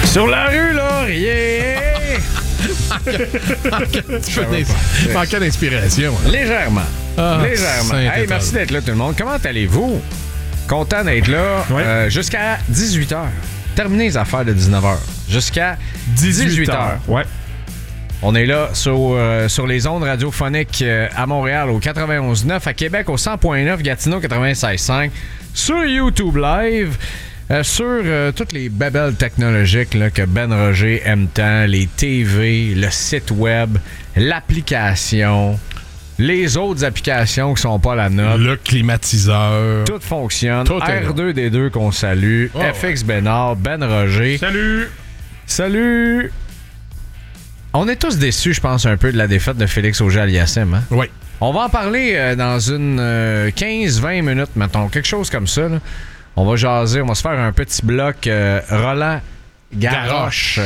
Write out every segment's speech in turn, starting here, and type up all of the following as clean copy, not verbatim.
Sur la rue Laurier! Manquait d'inspiration. Hein. Légèrement. Légèrement. Hey, merci d'être là, tout le monde. Comment allez-vous? Content d'être là jusqu'à 18h. Terminez les affaires de 19h. Jusqu'à 18h. Ouais. On est là sur les ondes radiophoniques à Montréal au 91.9, à Québec au 100.9, Gatineau 96.5, sur YouTube Live, sur toutes les babelles technologiques là, que Ben Roger aime tant, les TV, le site web, l'application, les autres applications qui sont pas la nôtre. Le climatiseur. Tout fonctionne. Tout R2D2 qu'on salue. FX Bénard, Ben Roger. Salut! On est tous déçus, je pense, un peu de la défaite de Félix Auger-Aliassime. Hein? Oui. On va en parler dans une 15-20 minutes, mettons. Quelque chose comme ça. Là. On va jaser, on va se faire un petit bloc Roland Garrosh.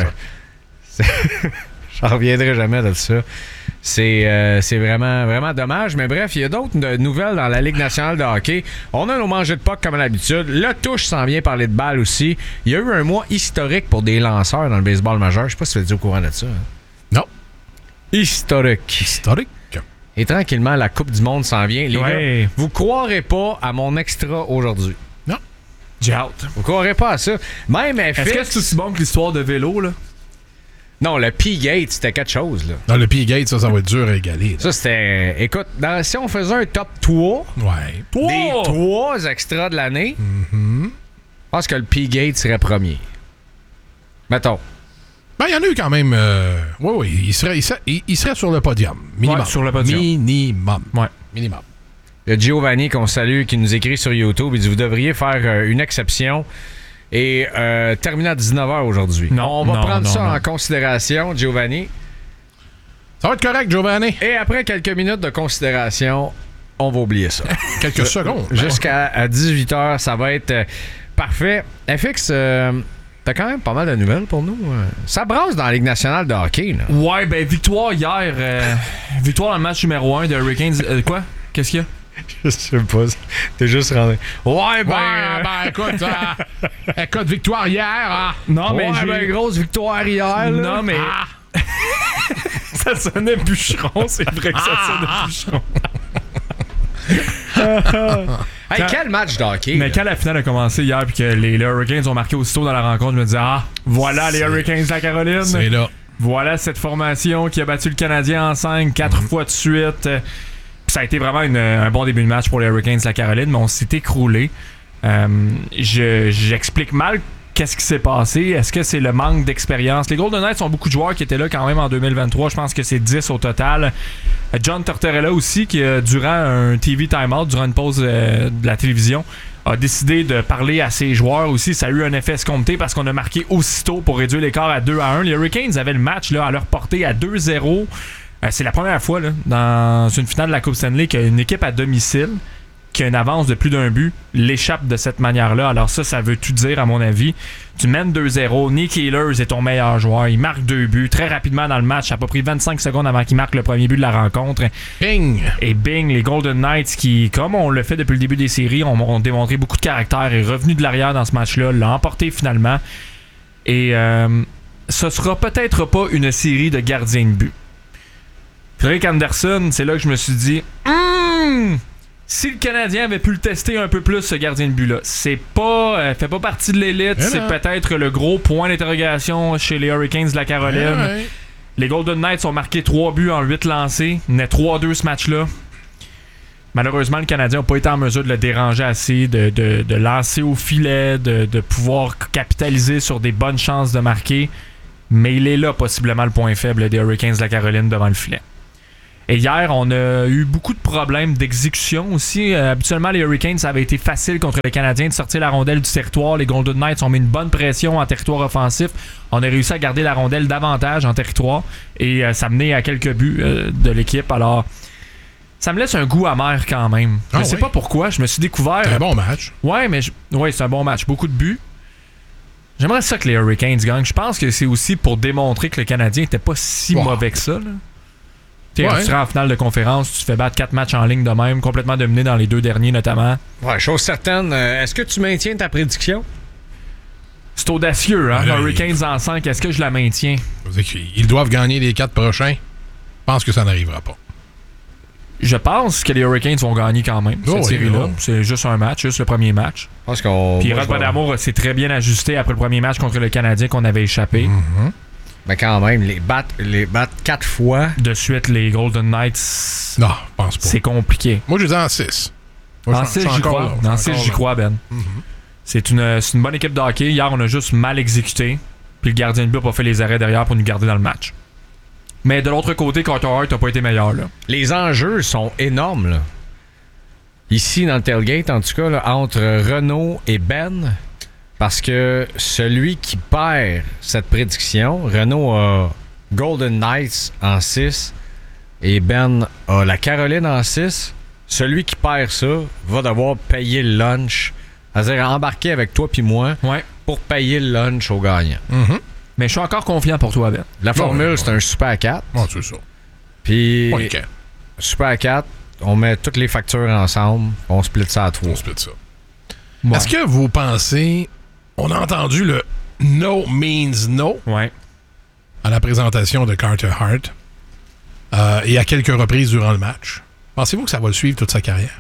J'en reviendrai jamais de ça. C'est vraiment, vraiment dommage. Mais bref, il y a d'autres nouvelles dans la Ligue nationale de hockey. On a nos mangées de puck comme à l'habitude. Le touche s'en vient parler de balle aussi. Il y a eu un mois historique pour des lanceurs dans le baseball majeur. Je sais pas si tu es au courant de ça. Hein? Non. Historique. Et tranquillement, la Coupe du Monde s'en vient. Les gars, vous croirez pas à mon extra aujourd'hui. Non. J'ai hâte. Vous croirez pas à ça. Même FX... Est-ce que c'est aussi bon que l'histoire de vélo, là? Non, le P-Gate, c'était quelque chose, là. Non, le P-Gate, ça va être dur à égaler. Là. Ça, c'était... Écoute, si on faisait un top 3... Ouais. Des 3 extras de l'année, je pense que le P-Gate serait premier. Mettons. Ben, il y en a eu quand même... oui, il serait sur le podium. Minimum. Ouais, sur le podium. Minimum. Ouais. Minimum. Il y a Giovanni qu'on salue, qui nous écrit sur YouTube. Il dit, vous devriez faire une exception et terminer à 19h aujourd'hui. On va prendre ça en considération, Giovanni. Ça va être correct, Giovanni. Et après quelques minutes de considération, on va oublier ça. Quelques secondes. Jusqu'à 18h, ça va être parfait. FX, t'as quand même pas mal de nouvelles pour nous. Ça brasse dans la Ligue nationale de hockey. Là. Ouais, ben victoire hier. Victoire dans le match numéro 1 de Hurricanes. Quoi? Qu'est-ce qu'il y a? Je sais pas. T'es juste rendu. Ouais, écoute, victoire hier. Hein? Non, mais j'ai grosse victoire hier. Là. Non, mais. Ça sonnait bûcheron. C'est vrai que ça sonnait bûcheron. Hey, quel match de hockey. Mais quand la finale a commencé hier puis que les Hurricanes ont marqué aussitôt dans la rencontre, je me disais, voilà les Hurricanes de la Caroline. C'est là. Voilà cette formation qui a battu le Canadien en 5 4 fois de suite. Ça a été vraiment un bon début de match pour les Hurricanes de la Caroline, mais on s'est écroulé. J'explique mal qu'est-ce qui s'est passé. Est-ce que c'est le manque d'expérience? Les Golden Knights ont beaucoup de joueurs qui étaient là quand même en 2023. Je pense que c'est 10 au total. John Tortorella aussi, qui durant un TV timeout, durant une pause de la télévision, a décidé de parler à ses joueurs aussi. Ça a eu un effet escompté parce qu'on a marqué aussitôt pour réduire l'écart à 2-1. Les Hurricanes avaient le match là, à leur portée à 2-0. C'est la première fois là, dans une finale de la Coupe Stanley qu'une équipe à domicile qui a une avance de plus d'un but l'échappe de cette manière-là. Alors ça veut tout dire à mon avis. Tu mènes 2-0, Nick Ehlers est ton meilleur joueur. Il marque 2 buts très rapidement dans le match. Ça a pas pris 25 secondes avant qu'il marque le premier but de la rencontre. Bing! Et bing, les Golden Knights qui, comme on le fait depuis le début des séries, ont démontré beaucoup de caractère et revenu de l'arrière dans ce match-là, l'ont emporté finalement. Et ce sera peut-être pas une série de gardiens de but. Rick Anderson, c'est là que je me suis dit si le Canadien avait pu le tester un peu plus, ce gardien de but-là, c'est pas fait pas partie de l'élite, c'est peut-être le gros point d'interrogation chez les Hurricanes de la Caroline. Les Golden Knights ont marqué 3 buts en 8 lancés. Il y en a 3-2 ce match-là. Malheureusement, le Canadien n'a pas été en mesure de le déranger assez, de lancer au filet, de pouvoir capitaliser sur des bonnes chances de marquer. Mais il est là possiblement le point faible des Hurricanes de la Caroline devant le filet. Et hier, on a eu beaucoup de problèmes d'exécution aussi. Habituellement, les Hurricanes, ça avait été facile contre les Canadiens de sortir la rondelle du territoire. Les Golden Knights ont mis une bonne pression en territoire offensif. On a réussi à garder la rondelle davantage en territoire et ça menait à quelques buts de l'équipe. Alors, ça me laisse un goût amer quand même. Je sais pas pourquoi. Je me suis découvert... C'est un bon match. Ouais, mais c'est un bon match. Beaucoup de buts. J'aimerais ça que les Hurricanes gagnent. Je pense que c'est aussi pour démontrer que le Canadien n'était pas si mauvais que ça, là. Tu seras en finale de conférence, tu te fais battre 4 matchs en ligne de même, complètement dominé dans les 2 derniers notamment. Ouais, chose certaine. Est-ce que tu maintiens ta prédiction? C'est audacieux, hein? Là, Hurricanes en 5, est-ce que je la maintiens? Ils doivent gagner les 4 prochains. Je pense que ça n'arrivera pas. Je pense que les Hurricanes vont gagner quand même, cette série-là. C'est juste un match, juste le premier match. Je pense qu'on. Puis Rod Bradamour s'est très bien ajusté après le premier match contre le Canadien qu'on avait échappé. Mais quand même, les battre 4 fois. De suite, les Golden Knights. Non, je pense pas. C'est compliqué. Moi, je dis en 6. En 6, j'y crois. En 6, j'y crois, Ben. C'est une bonne équipe de hockey. Hier, on a juste mal exécuté. Puis le gardien de but n'a pas fait les arrêts derrière pour nous garder dans le match. Mais de l'autre côté, Carter Hart n'a pas été meilleur. Là. Les enjeux sont énormes. Là. Ici, dans le tailgate, en tout cas, là, entre Renaud et Ben, parce que celui qui perd cette prédiction, Renaud a Golden Knights en 6 et Ben a la Caroline en 6. Celui qui perd ça va devoir payer le lunch, c'est-à-dire embarquer avec toi puis moi pour payer le lunch au gagnant. Mais je suis encore confiant pour toi, Ben. La formule, c'est un super 4. C'est ça. Puis, super 4, on met toutes les factures ensemble, on split ça à 3. On split ça. Ouais. Est-ce que vous pensez... On a entendu le « no means no » à la présentation de Carter Hart et à quelques reprises durant le match. Pensez-vous que ça va le suivre toute sa carrière?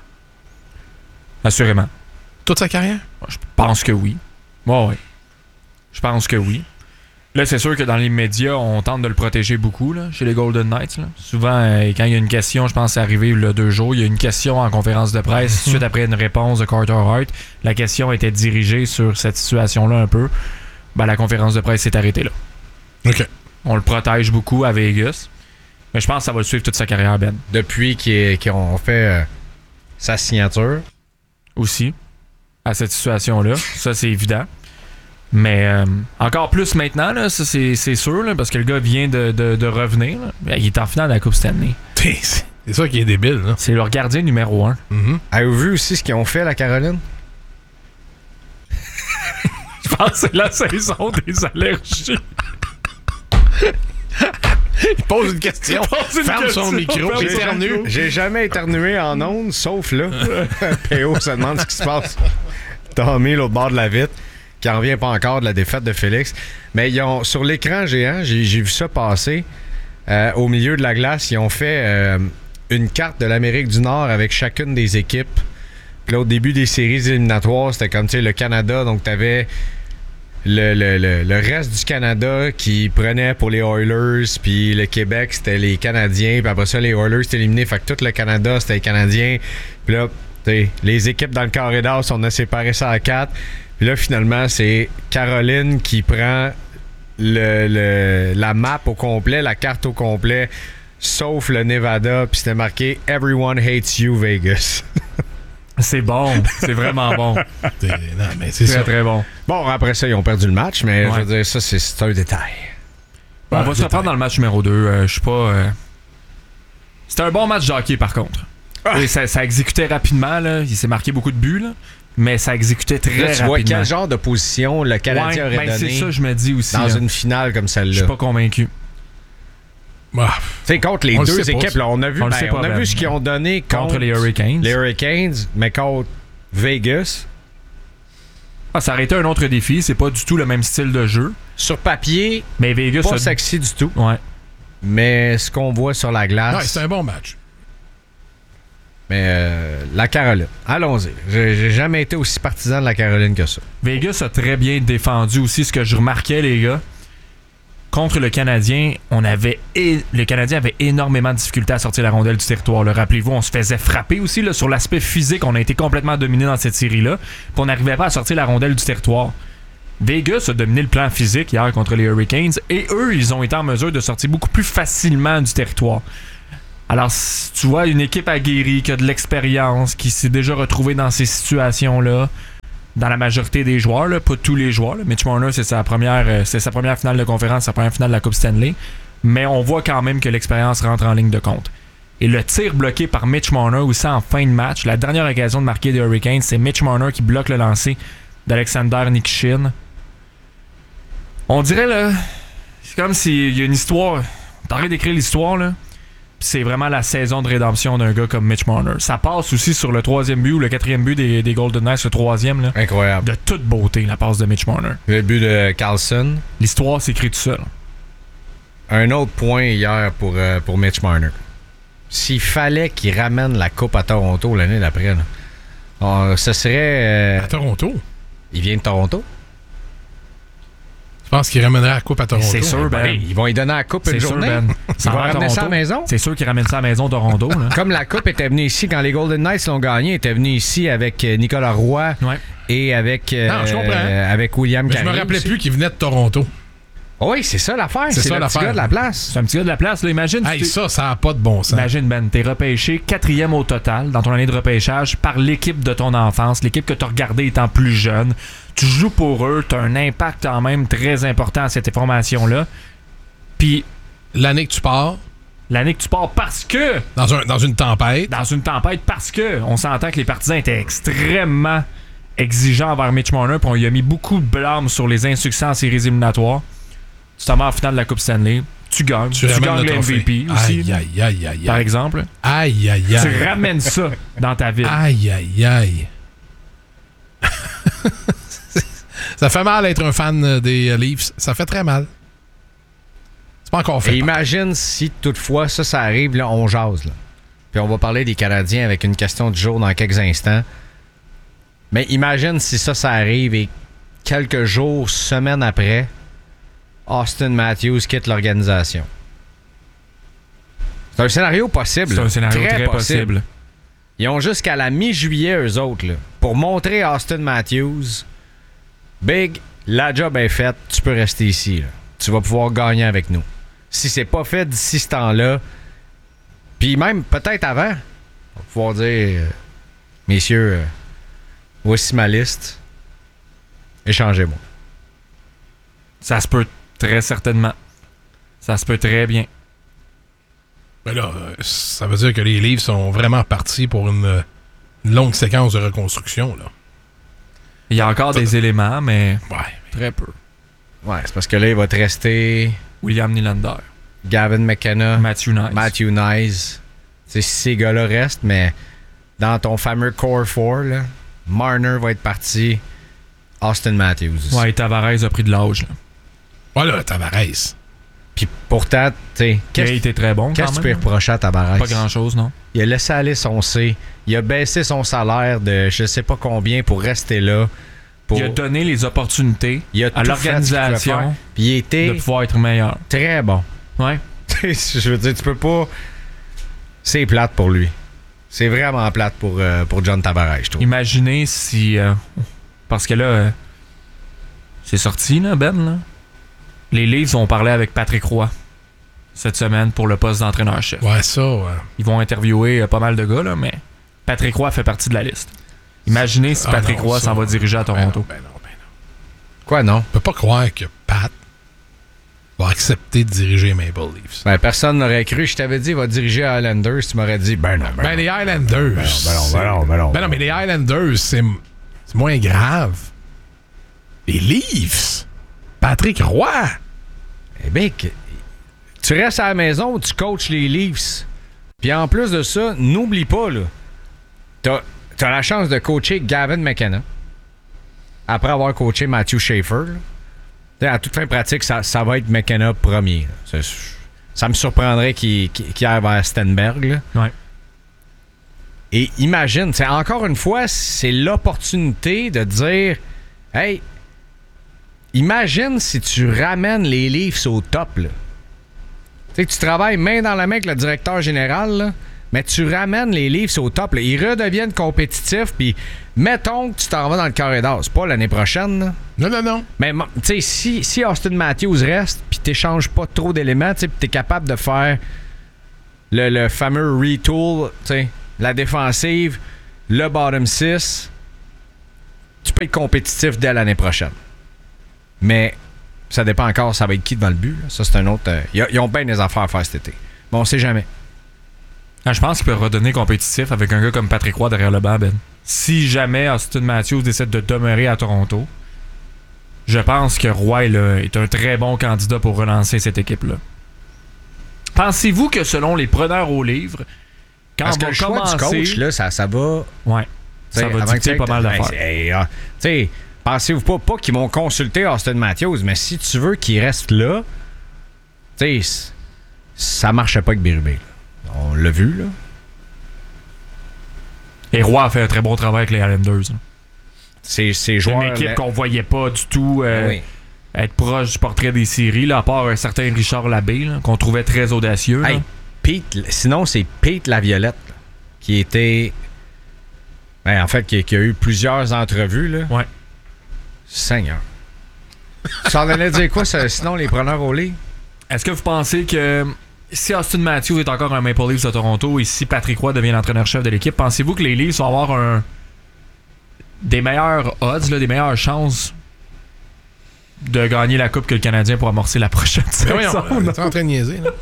Assurément. Toute sa carrière? Je pense que oui. Oui. Je pense que oui. Là, c'est sûr que dans les médias, on tente de le protéger beaucoup là, chez les Golden Knights. Là. Souvent, quand il y a une question, je pense que c'est arrivé il y a 2 jours, il y a une question en conférence de presse, suite après une réponse de Carter Hart. La question était dirigée sur cette situation-là un peu. Ben, la conférence de presse s'est arrêtée là. OK. On le protège beaucoup à Vegas. Mais je pense que ça va le suivre toute sa carrière, Ben. Depuis qu'ils ont fait sa signature. Aussi, à cette situation-là. Ça, c'est évident. Mais encore plus maintenant, là, ça c'est sûr, là, parce que le gars vient de revenir. Là. Il est en finale de la Coupe Stanley. C'est ça qui est débile. Là. C'est leur gardien numéro 1. Avez-vous vu aussi ce qu'ils ont fait, la Caroline? Je pense que c'est la saison des allergies. Il pose une question. Ferme son micro. J'ai jamais éternué en ondes, sauf là. PO se demande ce qui se passe. Tommy, l'autre bord de la vitre, qui en revient pas encore de la défaite de Félix. Mais ils ont, sur l'écran géant, j'ai vu ça passer, au milieu de la glace, ils ont fait une carte de l'Amérique du Nord avec chacune des équipes. Puis là, au début des séries éliminatoires, c'était comme, tu sais, le Canada, donc t'avais le reste du Canada qui prenait pour les Oilers, puis le Québec, c'était les Canadiens, puis après ça, les Oilers, c'était éliminé. Fait que tout le Canada, c'était les Canadiens. Puis là, les équipes dans le carré d'as, on a séparé ça à 4. Puis là, finalement, c'est Caroline qui prend la map au complet, la carte au complet, sauf le Nevada, puis c'était marqué « Everyone hates you, Vegas ». C'est bon, c'est vraiment bon. Non, mais c'est très, très bon. Bon, après ça, ils ont perdu le match, mais je veux dire, ça, c'est un détail. Bon, on va se reprendre dans le match numéro 2. Je suis pas... C'était un bon match de hockey, par contre. Et ça exécutait rapidement, là. Il s'est marqué beaucoup de buts, là. Mais ça exécutait très rapidement. Tu vois quel genre de position le Canadien aurait donné c'est ça, je me dis aussi. Dans une finale comme celle-là. Je suis pas convaincu. Tu sais, contre les deux équipes, là, on a vu, vu ce qu'ils ont donné contre les Hurricanes. Les Hurricanes, mais contre Vegas. Ça aurait été un autre défi. C'est pas du tout le même style de jeu. Sur papier, mais Vegas, pas sexy du tout. Ouais. Mais ce qu'on voit sur la glace... Ouais, c'est un bon match. Mais la Caroline, allons-y. J'ai jamais été aussi partisan de la Caroline que ça. Vegas a très bien défendu aussi. Ce que je remarquais, les gars, contre le Canadien, le Canadien avait énormément de difficultés à sortir la rondelle du territoire. Rappelez-vous, on se faisait frapper aussi là, sur l'aspect physique. On a été complètement dominé dans cette série-là. Puis on n'arrivait pas à sortir la rondelle du territoire. Vegas a dominé le plan physique hier contre les Hurricanes. Et eux, ils ont été en mesure de sortir beaucoup plus facilement du territoire. Alors, tu vois, une équipe aguerrie qui a de l'expérience, qui s'est déjà retrouvée dans ces situations-là, dans la majorité des joueurs, là, pas tous les joueurs. Là. Mitch Marner, c'est sa première finale de conférence, sa première finale de la Coupe Stanley. Mais on voit quand même que l'expérience rentre en ligne de compte. Et le tir bloqué par Mitch Marner aussi en fin de match, la dernière occasion de marquer des Hurricanes, c'est Mitch Marner qui bloque le lancer d'Alexander Nikishin. On dirait, là, c'est comme s'il y a une histoire. T'arrêtes d'écrire l'histoire, là. c'est vraiment la saison de rédemption d'un gars comme Mitch Marner. Ça passe aussi sur le 3e but ou le 4e but des Golden Knights, le 3e. Là. Incroyable. De toute beauté, la passe de Mitch Marner. Le but de Carlson. L'histoire s'écrit tout seul. Un autre point hier pour Mitch Marner. S'il fallait qu'il ramène la coupe à Toronto l'année d'après, ce serait... À Toronto? Il vient de Toronto. Je pense qu'il ramènerait la coupe à Toronto. C'est sûr, Ben. Ils vont lui donner la coupe une journée. Ben. Ils vont ramener ça à la maison. C'est sûr qu'il ramène ça à la maison Toronto. Là. Comme la coupe était venue ici, quand les Golden Knights l'ont gagné, elle était venue ici avec Nicolas Roy et avec, avec William Carrier. Je me rappelais plus qu'il venait de Toronto. Oui, c'est ça l'affaire. C'est ça le petit gars de la place. C'est un petit gars de la place. Là. Imagine. Hey, ça n'a pas de bon sens. Imagine, Ben, t'es repêché 4e au total dans ton année de repêchage par l'équipe de ton enfance, l'équipe que t'as regardée étant plus jeune. Tu joues pour eux, t'as un impact quand même très important à cette formation-là. Puis l'année que tu pars parce que... Dans une tempête. Dans une tempête parce que on s'entend que les partisans étaient extrêmement exigeants envers Mitch Marner, puis on lui a mis beaucoup de blâme sur les insuccès en séries éliminatoires. Tu t'en vas en finale de la Coupe Stanley, tu gagnes. Tu gagnes le MVP aussi. Aïe. Par exemple. Aïe. Tu ramènes ça dans ta ville. Aïe. Ça fait mal être un fan des Leafs. Ça fait très mal. C'est pas encore fait. Et imagine si toutefois ça arrive, là, on jase. Là. Puis on va parler des Canadiens avec une question du jour dans quelques instants. Mais imagine si ça arrive et quelques jours, semaines après, Austin Matthews quitte l'organisation. C'est un scénario possible. C'est un scénario très possible. Ils ont jusqu'à la mi-juillet, eux autres, là, pour montrer à Austin Matthews, Big, la job est faite, tu peux rester ici. Là. Tu vas pouvoir gagner avec nous. Si c'est pas fait d'ici ce temps-là, puis même peut-être avant, on va pouvoir dire, messieurs, voici ma liste, échangez-moi. Ça se peut très certainement. Ça se peut très bien. Ben là, ça veut dire que les Leafs sont vraiment partis pour une longue séquence de reconstruction, là. Il y a encore des éléments, mais très peu. Ouais, c'est parce que là, il va te rester... William Nylander. Gavin McKenna. Matthew Nyes. Si ces gars-là restent, mais dans ton fameux Core 4, là, Marner va être parti. Austin Matthews. Ouais, et Tavares a pris de l'âge. Voilà, Tavares. Puis pourtant, tu sais, il était très bon. Qu'est-ce que tu peux reprocher à Tavares? Pas grand-chose, non? Il a laissé aller son C. Il a baissé son salaire de je sais pas combien pour rester là. Il a donné les opportunités à l'organisation de pouvoir être meilleur. Très bon. Ouais. Je veux dire, tu peux pas... C'est plate pour lui. C'est vraiment plate pour John Tavares, je trouve. Imaginez si... parce que là... c'est sorti, là, Ben, là. Les Leafs vont parler avec Patrick Roy cette semaine pour le poste d'entraîneur-chef. Ouais, ça, ouais. Ils vont interviewer pas mal de gars, là, mais Patrick Roy fait partie de la liste. Imaginez si Patrick Roy s'en va diriger à Toronto. Ben non. Quoi, non? On peut pas croire que Pat va accepter de diriger Maple Leafs. Ben, personne n'aurait cru. Je t'avais dit, il va diriger Islanders. Tu m'aurais dit, ben non. Les Islanders. Ben non, mais les Islanders, c'est moins grave. Les Leafs. Patrick Roy. Eh bien, tu restes à la maison, tu coaches les Leafs. Puis en plus de ça, n'oublie pas, là, t'as la chance de coacher Gavin McKenna après avoir coaché Matthew Schaefer. À toute fin pratique, ça va être McKenna premier. Ça me surprendrait qu'il aille vers Stenberg. Là. Ouais. Et imagine, encore une fois, c'est l'opportunité de dire hey, imagine si tu ramènes les Leafs au top. Là. Tu travailles main dans la main avec le directeur général, là, mais tu ramènes les Leafs au top. Là. Ils redeviennent compétitifs, puis mettons que tu t'en vas dans le corridor. C'est pas l'année prochaine. Là. Non. Mais si Austin Matthews reste, puis t'échanges pas trop d'éléments, puis t'es capable de faire le fameux retool, la défensive, le bottom 6, tu peux être compétitif dès l'année prochaine. Mais ça dépend encore, ça va être qui devant le but. Là. Ça, c'est un autre... Ils ont bien des affaires à faire cet été. Mais on sait jamais. Je pense qu'il peut redonner compétitif avec un gars comme Patrick Roy derrière le banc, Ben. Si jamais Austin Matthews décide de demeurer à Toronto, je pense que Roy là, est un très bon candidat pour relancer cette équipe-là. Pensez-vous que selon les preneurs au livre, quand parce on que va le choix commencer... du coach, là, ça va... Ouais, ça va dicter pas mal d'affaires. Tu sais, pensez-vous pas qu'ils m'ont consulté Austin Matthews, mais si tu veux qu'il reste là, tu sais, ça marchait pas avec Bérubé. On l'a vu, là. Et Roy a fait un très bon travail avec les Islanders. Ces joueurs... Une équipe qu'on voyait pas du tout être proche du portrait des séries, là, à part un certain Richard Labbé, là, qu'on trouvait très audacieux. Là. Hey, Pete, sinon, c'est Pete Laviolette, là, qui était... en fait, qui a eu plusieurs entrevues. Là. Ouais. Seigneur. Ça en allait dire quoi, sinon, les preneurs au lit? Est-ce que vous pensez que si Austin Matthews est encore un Maple Leafs de Toronto et si Patrick Roy devient l'entraîneur-chef de l'équipe, pensez-vous que les Leafs vont avoir des meilleurs odds, là, des meilleures chances de gagner la Coupe que le Canadien pour amorcer la prochaine saison? T'es en train de niaiser, là?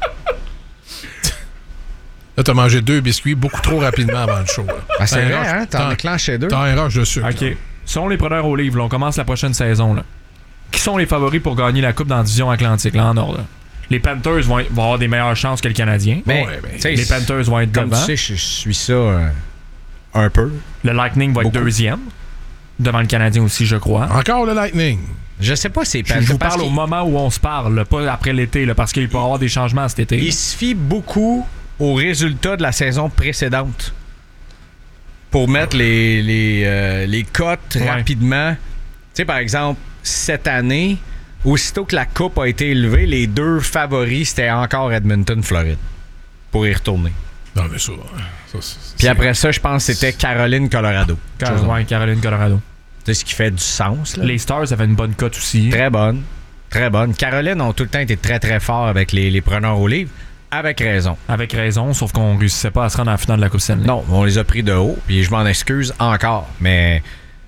Là, t'as mangé 2 biscuits beaucoup trop rapidement avant le show. C'est vrai, hein? T'en enclenché 2. T'as un rush de sucre. OK. Selon les preneurs au livre, là, on commence la prochaine saison. Là. Qui sont les favoris pour gagner la Coupe dans la division Atlantique, là, en ordre? Là? Les Panthers vont avoir des meilleures chances que le Canadien. Les Panthers vont être comme devant. Tu sais, je suis ça un peu. Le Lightning va être deuxième. Devant le Canadien aussi, je crois. Encore le Lightning. Je sais pas, c'est Je vous parle au moment où on se parle, là, pas après l'été, là, parce qu'il peut y avoir des changements cet été. Il se fie beaucoup aux résultats de la saison précédente pour mettre les cotes rapidement. Tu sais, par exemple, cette année, aussitôt que la coupe a été élevée, les 2 favoris, c'était encore Edmonton-Floride pour y retourner. Non, mais ça puis après ça, je pense que c'était Caroline-Colorado. Caroline-Colorado. C'est ce qui fait du sens. Là. Les Stars avaient une bonne cote aussi. Très bonne. Très bonne. Caroline ont tout le temps été très, très forts avec les preneurs au livre. Avec raison. Avec raison, sauf qu'on réussissait pas à se rendre à la finale de la Coupe Stanley. Non, on les a pris de haut, puis je m'en excuse encore. Mais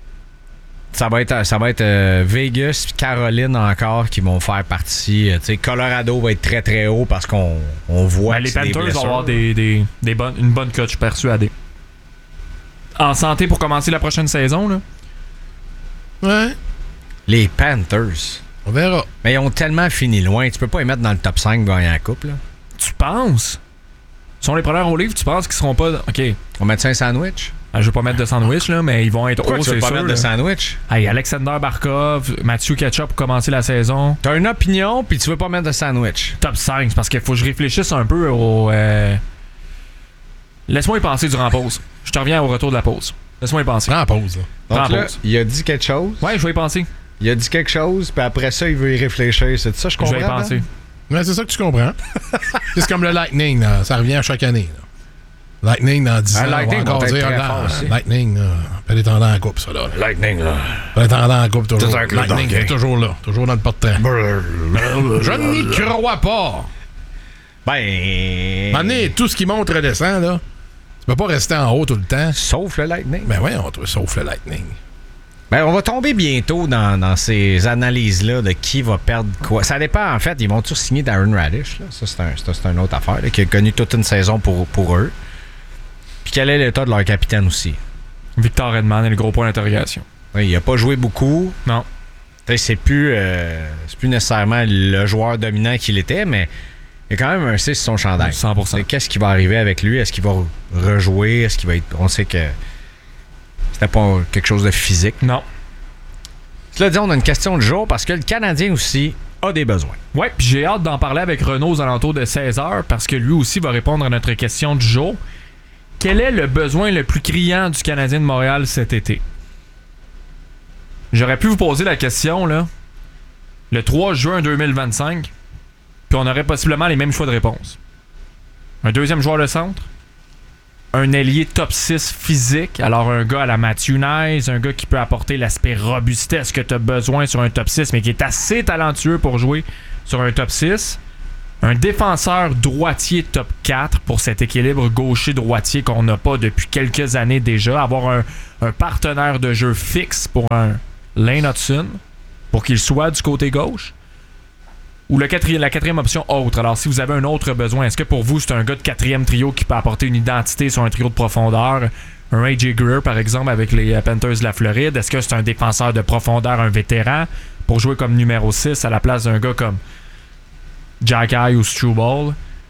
ça va être Vegas et Caroline encore qui vont faire partie. Colorado va être très, très haut parce qu'on voit que les c'est Panthers vont avoir une bonne cote, je suis persuadé. En santé pour commencer la prochaine saison, là? Ouais. Les Panthers. On verra. Mais ils ont tellement fini loin. Tu peux pas les mettre dans le top 5 gagner la coupe, là. Tu penses? Ils sont les preneurs au livre, tu penses qu'ils seront pas... OK. On va mettre ça un sandwich? Je veux pas mettre de sandwich, là, mais ils vont être Pourquoi hauts, tu veux c'est pas sûr. Mettre de sandwich? Hey, Alexander Barkov, Matthew Tkachuk pour commencer la saison. T'as une opinion, puis tu veux pas mettre de sandwich. Top 5, c'est parce qu'il faut que je réfléchisse un peu au... Laisse-moi y penser durant la pause. Je te reviens au retour de la pause. Laisse-moi y penser. Prends la pause, là. Donc là, il a dit quelque chose. Ouais, je vais y penser. Il a dit quelque chose, puis après ça, il veut y réfléchir. C'est ça, je comprends? Je vais y penser. Ouais, c'est ça que tu comprends. C'est comme le Lightning, là. Ça revient à chaque année. Là. Lightning, dans 10 ans, Lightning on va encore dire, Lightning, là, peut être en coupe, ça, là. Lightning, là. Peut être en coupe, toujours. Lightning est toujours là. Toujours dans le porte-train. Je n'y crois pas. Ben... tout ce qui monte redescend, là. Tu peux pas rester en haut tout le temps. Sauf le Lightning. Ben ouais, sauf le Lightning. Ben, on va tomber bientôt dans ces analyses-là de qui va perdre quoi. Ça dépend, en fait. Ils vont tous signer Darren Radish. Là. Ça, c'est une autre affaire, là, qui a connu toute une saison pour eux. Puis quel est l'état de leur capitaine aussi? Victor Hedman est le gros point d'interrogation. Oui, il a pas joué beaucoup. Non. C'est plus nécessairement le joueur dominant qu'il était, mais il y a quand même un 6 sur son chandail. 100%. Qu'est-ce qui va arriver avec lui? Est-ce qu'il va rejouer? Est-ce qu'il va être... On sait que c'était pas quelque chose de physique. Non. Cela dit, on a une question du jour parce que le Canadien aussi a des besoins. Ouais, puis j'ai hâte d'en parler avec Renaud aux alentours de 16h parce que lui aussi va répondre à notre question du jour. Quel est le besoin le plus criant du Canadien de Montréal cet été? J'aurais pu vous poser la question, là, le 3 juin 2025, puis on aurait possiblement les mêmes choix de réponse. Un deuxième joueur de centre, un ailier top 6 physique, alors un gars à la Matthew Knies, un gars qui peut apporter l'aspect robustesse que tu as besoin sur un top 6, mais qui est assez talentueux pour jouer sur un top 6. Un défenseur droitier top 4 pour cet équilibre gaucher-droitier qu'on n'a pas depuis quelques années déjà. Avoir un partenaire de jeu fixe pour un Lane Hudson, pour qu'il soit du côté gauche. Ou la quatrième option autre. Alors, si vous avez un autre besoin, est-ce que pour vous, c'est un gars de quatrième trio qui peut apporter une identité sur un trio de profondeur? Un A.J. Greer, par exemple, avec les Panthers de la Floride. Est-ce que c'est un défenseur de profondeur, un vétéran, pour jouer comme numéro 6 à la place d'un gars comme Jack Eye ou Struble?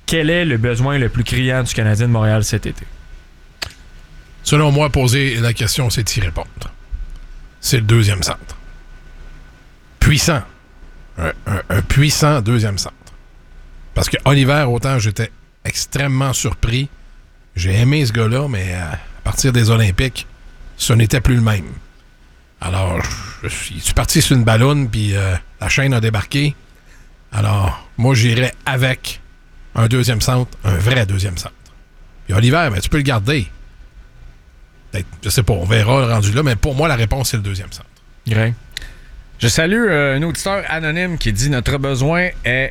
quel est le besoin le plus criant du Canadien de Montréal cet été? Selon moi, poser la question, c'est d'y répondre. C'est le deuxième centre. Puissant. Un puissant deuxième centre. Parce que Oliver, autant j'étais extrêmement surpris. J'ai aimé ce gars-là, mais à partir des Olympiques, ce n'était plus le même. Alors, je suis parti sur une balloune, puis la chaîne a débarqué. Alors, moi, j'irais avec un deuxième centre, un vrai deuxième centre. Puis Oliver, ben, tu peux le garder. Peut-être, je sais pas, on verra le rendu là, mais pour moi, la réponse, c'est le deuxième centre. Greg. Je salue un auditeur anonyme qui dit notre besoin est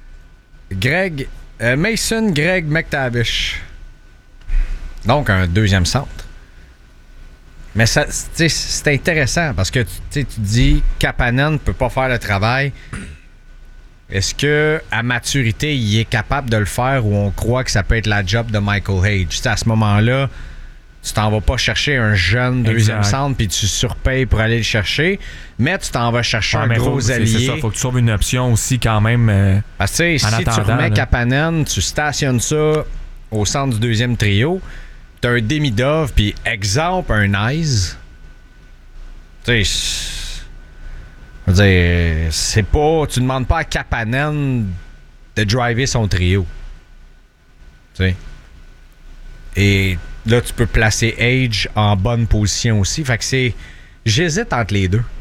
Mason Greg McTavish. Donc, un deuxième centre. Mais ça, c'est intéressant parce que tu dis Kapanen ne peut pas faire le travail. Est-ce que à maturité, il est capable de le faire ou on croit que ça peut être la job de Michael Hage? À ce moment-là, tu t'en vas pas chercher un jeune deuxième centre puis tu surpayes pour aller le chercher, mais tu t'en vas chercher un gros allié. C'est ça, faut que tu trouves une option aussi quand même. Parce que si tu remets Kapanen, tu stationnes ça au centre du deuxième trio, tu as un Demidov puis exemple un Eyes. Tu sais, je veux dire, c'est pas. Tu demandes pas à Kapanen de driver son trio. Tu sais. Et là, tu peux placer Age en bonne position aussi. Fait que c'est. J'hésite entre les deux.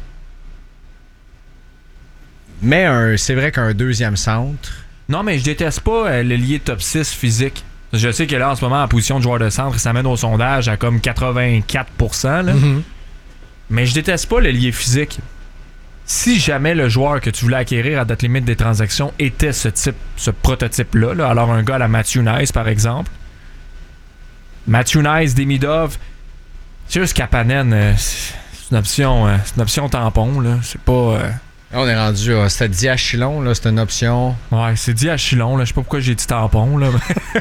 Mais c'est vrai qu'un deuxième centre. Non, mais je déteste pas le lié top 6 physique. Je sais que là, en ce moment, en position de joueur de centre, il s'amène au sondage à comme 84%. Là. Mm-hmm. Mais je déteste pas le lié physique. Si jamais le joueur que tu voulais acquérir à date limite des transactions était ce prototype-là, là, alors un gars à la Matthew Nice, par exemple. Matthew Nice, Demidov, c'est juste Kapanen, c'est une option tampon, là. C'est pas... Là, on est rendu c'était Diachylon, là, c'est une option. Ouais, c'est Diachylon, là. Je sais pas pourquoi j'ai dit tampon, là.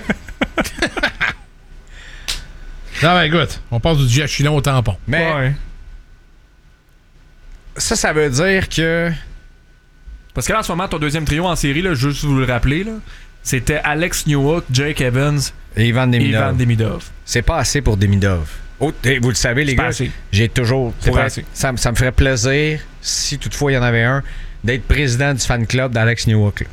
Non, mais écoute, on passe du Diachylon au tampon. Mais ouais. Ça veut dire que... Parce que là, en ce moment, ton deuxième trio en série, là, juste vous le rappeler, là, c'était Alex Newhook, Jake Evans et Ivan Demidov. C'est pas assez pour Demidov. Oh, vous le savez, les gars, j'ai toujours... Ça me ferait plaisir, si toutefois il y en avait un, d'être président du fan club d'Alex Newhook.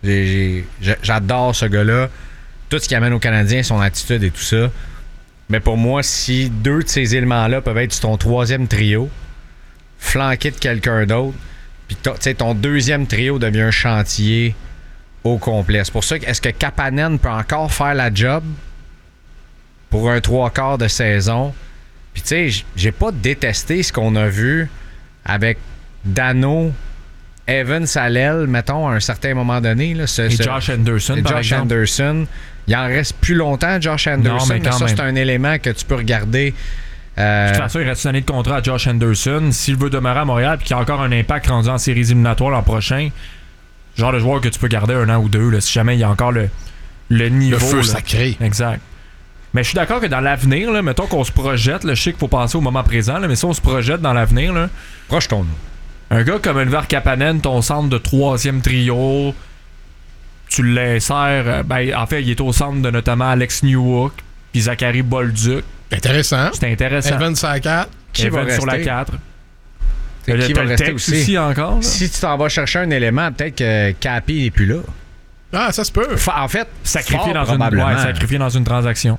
J'adore ce gars-là. Tout ce qu'il amène aux Canadiens, son attitude et tout ça. Mais pour moi, si deux de ces éléments-là peuvent être sur ton troisième trio, flanqué de quelqu'un d'autre, puis ton deuxième trio devient un chantier au complet. C'est pour ça que est-ce que Kapanen peut encore faire la job pour un 3/4 de saison? Puis tu sais, j'ai pas détesté ce qu'on a vu avec Dano, Evans à l'aile, mettons, à un certain moment donné. Là, Josh Anderson, par exemple. Anderson. Il en reste plus longtemps, Josh Anderson. Non, mais ça, c'est un élément que tu peux regarder. De toute façon, il reste une année de contrat à Josh Anderson. S'il veut demeurer à Montréal et qu'il a encore un impact rendu en séries éliminatoires l'an prochain, genre de joueur que tu peux garder un an ou deux, là, si jamais il y a encore le niveau. Le feu là. Sacré. Exact. Mais je suis d'accord que dans l'avenir, là, mettons qu'on se projette, là, je sais qu'il faut penser au moment présent, là, mais si on se projette dans l'avenir, là, projetons-nous. Un gars comme Oliver Kapanen, ton centre de troisième trio, tu l'insères. En fait, il est au centre de notamment Alex Newhook puis Zachary Bolduc. Intéressant. C'est intéressant. Evans sur la 4. Qui va rester? Sur la 4. Qui va rester aussi encore? Là? Si tu t'en vas chercher un élément, peut-être que Capi n'est plus là. Ah, ça se peut. En fait, sacrifié dans une transaction.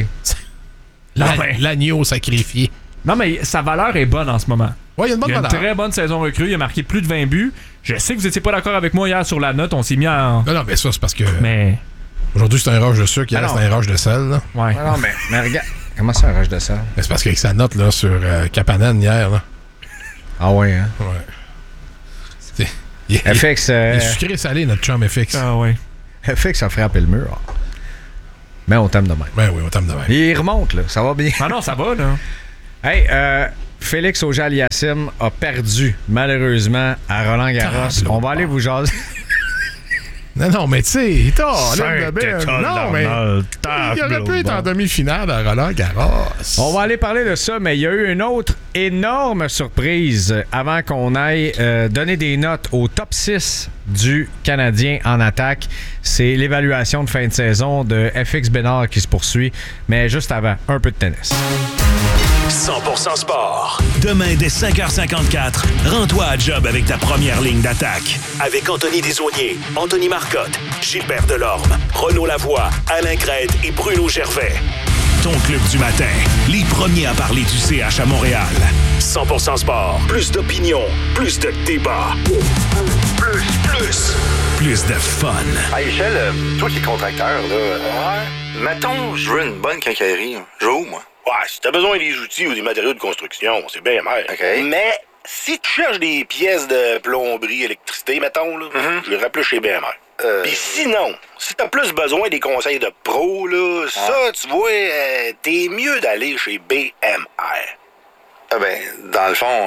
L'agneau sacrifié. Non, mais sa valeur est bonne en ce moment. Ouais, il y a une bonne valeur. Une très bonne saison recrue. Il a marqué plus de 20 buts. Je sais que vous n'étiez pas d'accord avec moi hier sur la note. On s'est mis en... Non, mais ça, c'est parce que... Mais... Aujourd'hui, c'est un rush de sucre. Hier, c'est un rush de sel. Là. Ouais. Non, mais regarde... Comment ça, un rush de sel? Mais c'est parce qu'avec sa note là, sur Kapanen hier... Là. Ah ouais, hein? Ouais. FX... Il est sucré-salé, notre chum FX. Ah ouais. FX a frappé le mur. Mais on t'aime de même. Ben oui, on t'aime de même. Il remonte, là. Ça va bien. Ah non, ça va, là. Hey, Félix Auger-Aliassime a perdu, malheureusement, à Roland-Garros. On va aller vous jaser. Non, mais tu sais, il aurait pu être en demi-finale à Roland-Garros. On va aller parler de ça, mais il y a eu une autre énorme surprise avant qu'on aille donner des notes au top 6 du Canadien en attaque. C'est l'évaluation de fin de saison de FX Bénard qui se poursuit. Mais juste avant, un peu de tennis. 100% sport. Demain, dès 5h54, rends-toi à job avec ta première ligne d'attaque. Avec Anthony Desaulniers, Anthony Marcotte, Gilbert Delorme, Renaud Lavoie, Alain Crête et Bruno Gervais. Ton club du matin. Les premiers à parler du CH à Montréal. 100% sport. Plus d'opinion. Plus de débat. Plus de fun. Hey Michel, toi qui es contracteur, là, mettons, je veux une bonne quincaillerie. Je veux où, moi? Ouais, si t'as besoin des outils ou des matériaux de construction, c'est bien mer. OK. Mais si tu cherches des pièces de plomberie, électricité, mettons, là, je les plus chez BMR. Puis sinon, si t'as plus besoin des conseils de pro, là, ça, tu vois, t'es mieux d'aller chez BMR. Ah ben, dans le fond,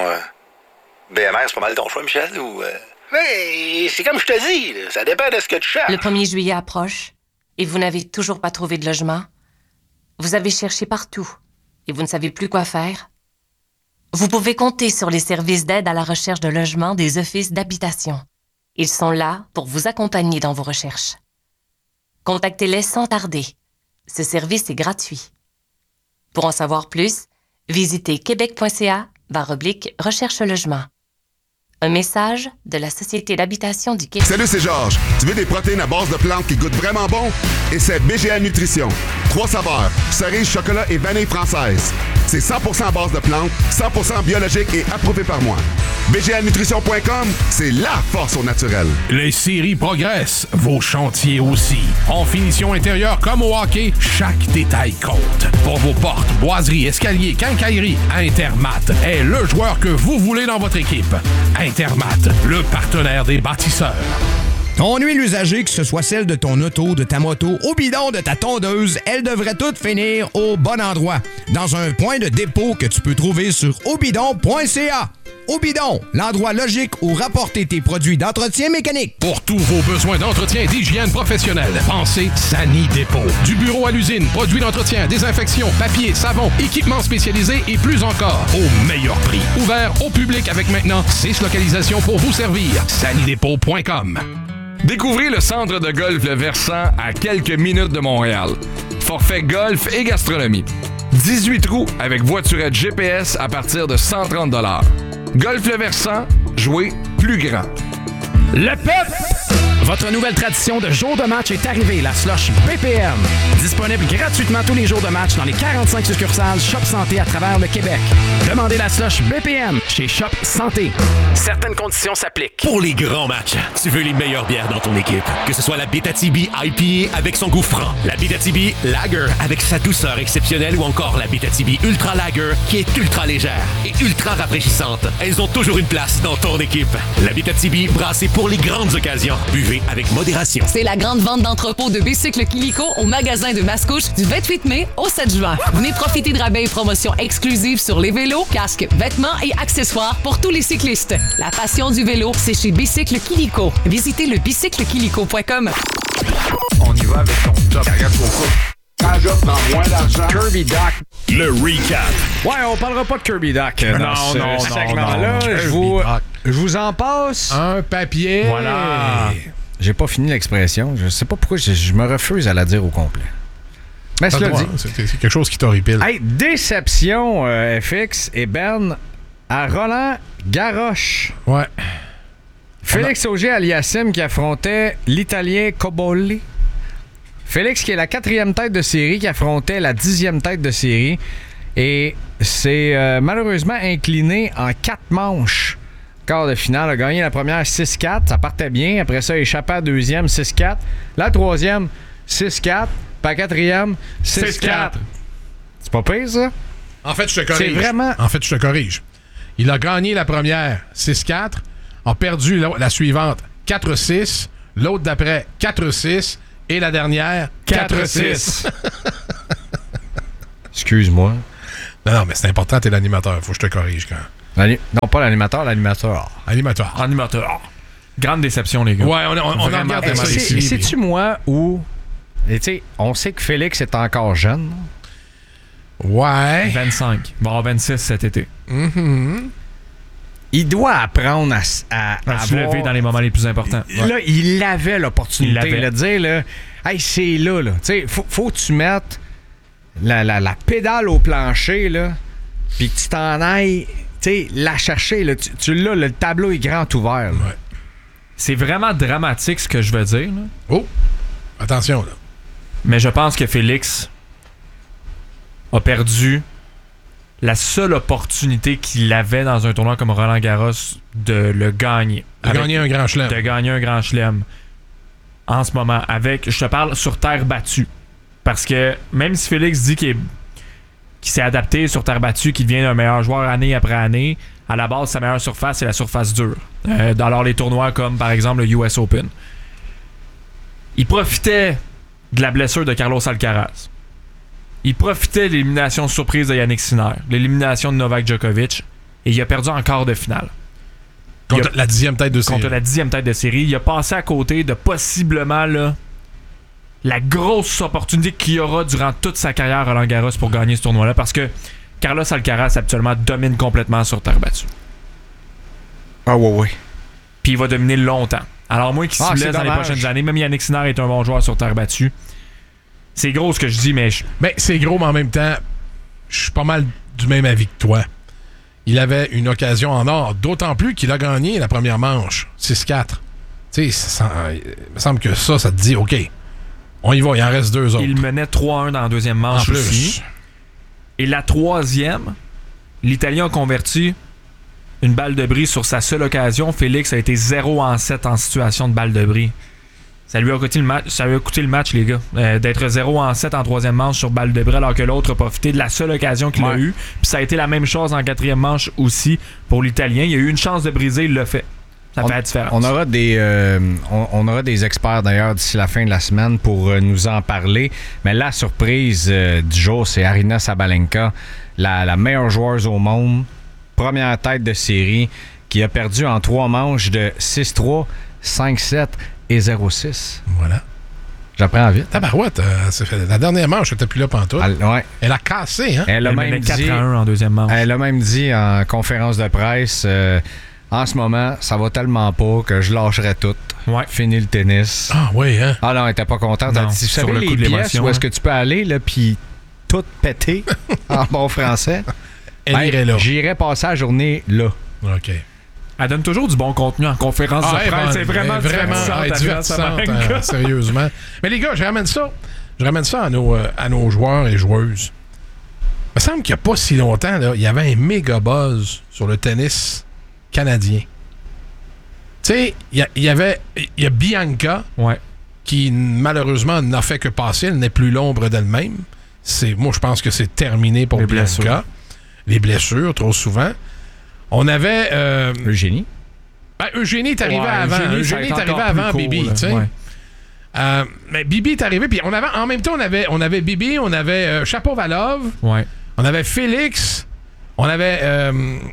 BMR, c'est pas mal ton choix, Michel, ou... Mais c'est comme je te dis, là, ça dépend de ce que tu cherches. Le 1er juillet approche et vous n'avez toujours pas trouvé de logement. Vous avez cherché partout et vous ne savez plus quoi faire. Vous pouvez compter sur les services d'aide à la recherche de logement des offices d'habitation. Ils sont là pour vous accompagner dans vos recherches. Contactez-les sans tarder. Ce service est gratuit. Pour en savoir plus, visitez québec.ca/recherche logement. Un message de la Société d'habitation du Québec. Salut, c'est Georges. Tu veux des protéines à base de plantes qui goûtent vraiment bon? Et c'est BGA Nutrition. 3 saveurs, cerise, chocolat et vanille française. C'est 100% à base de plantes, 100% biologique et approuvé par moi. BGAnutrition.com, c'est la force au naturel. Les séries progressent, vos chantiers aussi. En finition intérieure comme au hockey, chaque détail compte. Pour vos portes, boiseries, escaliers, quincailleries, Intermat est le joueur que vous voulez dans votre équipe. Intermat, le partenaire des bâtisseurs. Ton huile usagée, que ce soit celle de ton auto, de ta moto, au bidon de ta tondeuse, elle devrait toutes finir au bon endroit. Dans un point de dépôt que tu peux trouver sur obidon.ca. Obidon, l'endroit logique où rapporter tes produits d'entretien mécanique. Pour tous vos besoins d'entretien et d'hygiène professionnelle, pensez Sani Dépôt. Du bureau à l'usine, produits d'entretien, désinfection, papier, savon, équipements spécialisés et plus encore, au meilleur prix. Ouvert au public avec maintenant 6 localisations pour vous servir. sanidépôt.com. Découvrez le centre de golf Le Versant à quelques minutes de Montréal. Forfait golf et gastronomie. 18 trous avec voiturette GPS à partir de 130 $. Golf Le Versant, jouez plus grand. Le peuple! Votre nouvelle tradition de jour de match est arrivée, la slush BPM. Disponible gratuitement tous les jours de match dans les 45 succursales Shop Santé à travers le Québec. Demandez la slush BPM chez Shop Santé. Certaines conditions s'appliquent. Pour les grands matchs, tu veux les meilleures bières dans ton équipe. Que ce soit la Bétatibi IPA avec son goût franc, la Bétatibi Lager avec sa douceur exceptionnelle ou encore la Bétatibi Ultra Lager qui est ultra légère et ultra rafraîchissante. Elles ont toujours une place dans ton équipe. La Bétatibi brassée pour les grandes occasions. Buvez avec modération. C'est la grande vente d'entrepôt de bicycles Kilico au magasin de Mascouche du 28 mai au 7 juin. Venez profiter de rabais et promotions exclusives sur les vélos, casques, vêtements et accessoires pour tous les cyclistes. La passion du vélo, c'est chez Bicycle Kilico. Visitez le bicyclekilico.com. On y va avec ton top. Regarde beaucoup. Quand j'offre moins d'argent. Kirby Doc. Le recap. Ouais, on parlera pas de Kirby Doc dans ce segment-là. Non. Je vous en passe. Un papier. Voilà. J'ai pas fini l'expression. Je sais pas pourquoi je me refuse à la dire au complet. Mais cela dit. C'est quelque chose qui t'horripile. Hey, déception FX et Ben à Roland Garros. Ouais. Félix Auger-Aliassime qui affrontait l'Italien Cobolli. Félix qui est la 4e tête de série qui affrontait la 10e tête de série. Et c'est malheureusement incliné en 4 manches. Quart de finale, a gagné la première 6-4, ça partait bien. Après ça, échappé à la deuxième 6-4. La troisième 6-4. Puis la quatrième 6-4. C'est pas pire, ça? En fait, je te corrige. C'est vraiment... En fait, je te corrige. Il a gagné la première 6-4, a perdu la suivante 4-6, l'autre d'après 4-6 et la dernière 4-6. Excuse-moi. Non, mais c'est important, t'es l'animateur. Faut que je te corrige quand même. Non, pas l'animateur, l'animateur. Animateur. Grande déception, les gars. Ouais, on regarde ça ici. C'est-tu moi ou... Tu sais, on sait que Félix est encore jeune. Ouais. 25. Bon, 26 cet été. Mm-hmm. il doit apprendre à se lever dans les moments les plus importants. Là, il avait l'opportunité de dire, là, hey, c'est là. Tu sais, faut que tu mettes la pédale au plancher, là, puis que tu t'en ailles, tu sais, la chercher. Là, tu l'as, le tableau est grand ouvert. Là. Ouais. C'est vraiment dramatique ce que je veux dire. Là. Oh! Attention, là. Mais je pense que Félix a perdu la seule opportunité qu'il avait dans un tournoi comme Roland-Garros de le gagner. De gagner un grand chelem. De gagner un grand chelem. En ce moment, je te parle sur terre battue. Parce que même si Félix dit qu'il s'est adapté sur terre battue, qu'il devient un meilleur joueur année après année, à la base, sa meilleure surface, c'est la surface dure. Dans les tournois comme, par exemple, le US Open. Il profitait de la blessure de Carlos Alcaraz. Il profitait de l'élimination surprise de Yannick Sinner, l'élimination de Novak Djokovic, et il a perdu en quart de finale. Contre la 10e tête de série. Contre la 10e tête de série. Il a passé à côté de possiblement la grosse opportunité qu'il y aura durant toute sa carrière à Roland-Garros pour gagner ce tournoi-là, parce que Carlos Alcaraz actuellement domine complètement sur terre battue. Ah ouais. Puis il va dominer longtemps. Alors moins qu'il se blesse dans les prochaines années, même Yannick Sinner est un bon joueur sur terre battue. C'est gros ce que je dis, mais... Ben, c'est gros, mais en même temps, je suis pas mal du même avis que toi. Il avait une occasion en or, d'autant plus qu'il a gagné la première manche, 6-4. Tu sais, il me semble que ça te dit, OK, on y va, il en reste 2 autres. Il menait 3-1 dans la deuxième manche aussi. Et la troisième, l'Italien a converti une balle de bris sur sa seule occasion. Félix a été 0-7 en situation de balle de bris. Ça lui a coûté le match, les gars. D'être 0-7 en troisième manche sur balle de bris, alors que l'autre a profité de la seule occasion qu'il a eue. Puis ça a été la même chose en quatrième manche aussi pour l'Italien. Il a eu une chance de briser, il l'a fait. Ça fait la différence. On aura des experts d'ailleurs d'ici la fin de la semaine pour nous en parler. Mais la surprise du jour, c'est Aryna Sabalenka, la meilleure joueuse au monde, première tête de série, qui a perdu en 3 manches de 6-3, 5-7 et 0-6. Voilà. J'apprends vite. Tabarouette, la dernière manche, elle n'était plus là pantoute. Elle a cassé, hein? Elle a même dit 4-1 en deuxième manche. Elle a même dit en conférence de presse, en ce moment, ça va tellement pas que je lâcherai tout. Ouais. Fini le tennis. Ah oui, hein? Ah non, elle était pas contente. Elle dit, vous savez les pièces où est-ce que tu peux aller, là, puis tout péter en bon français? Elle irait là. J'irais passer la journée là. OK. Elle donne toujours du bon contenu en conférence de presse. C'est vraiment divertissante, sérieusement. Mais les gars, je ramène ça à nos joueurs et joueuses. Il me semble qu'il n'y a pas si longtemps, là, il y avait un méga buzz sur le tennis canadien. Tu sais, il y a Bianca qui malheureusement n'a fait que passer. Elle n'est plus l'ombre d'elle-même. Moi, je pense que c'est terminé pour Bianca. Les blessures, trop souvent. On avait... Eugénie. Eugénie est arrivée avant. Eugénie est arrivée avant Bibi, tu sais. Mais Bibi est arrivé, puis en même temps, on avait Bibi, on avait Shapovalov, on avait Félix, on avait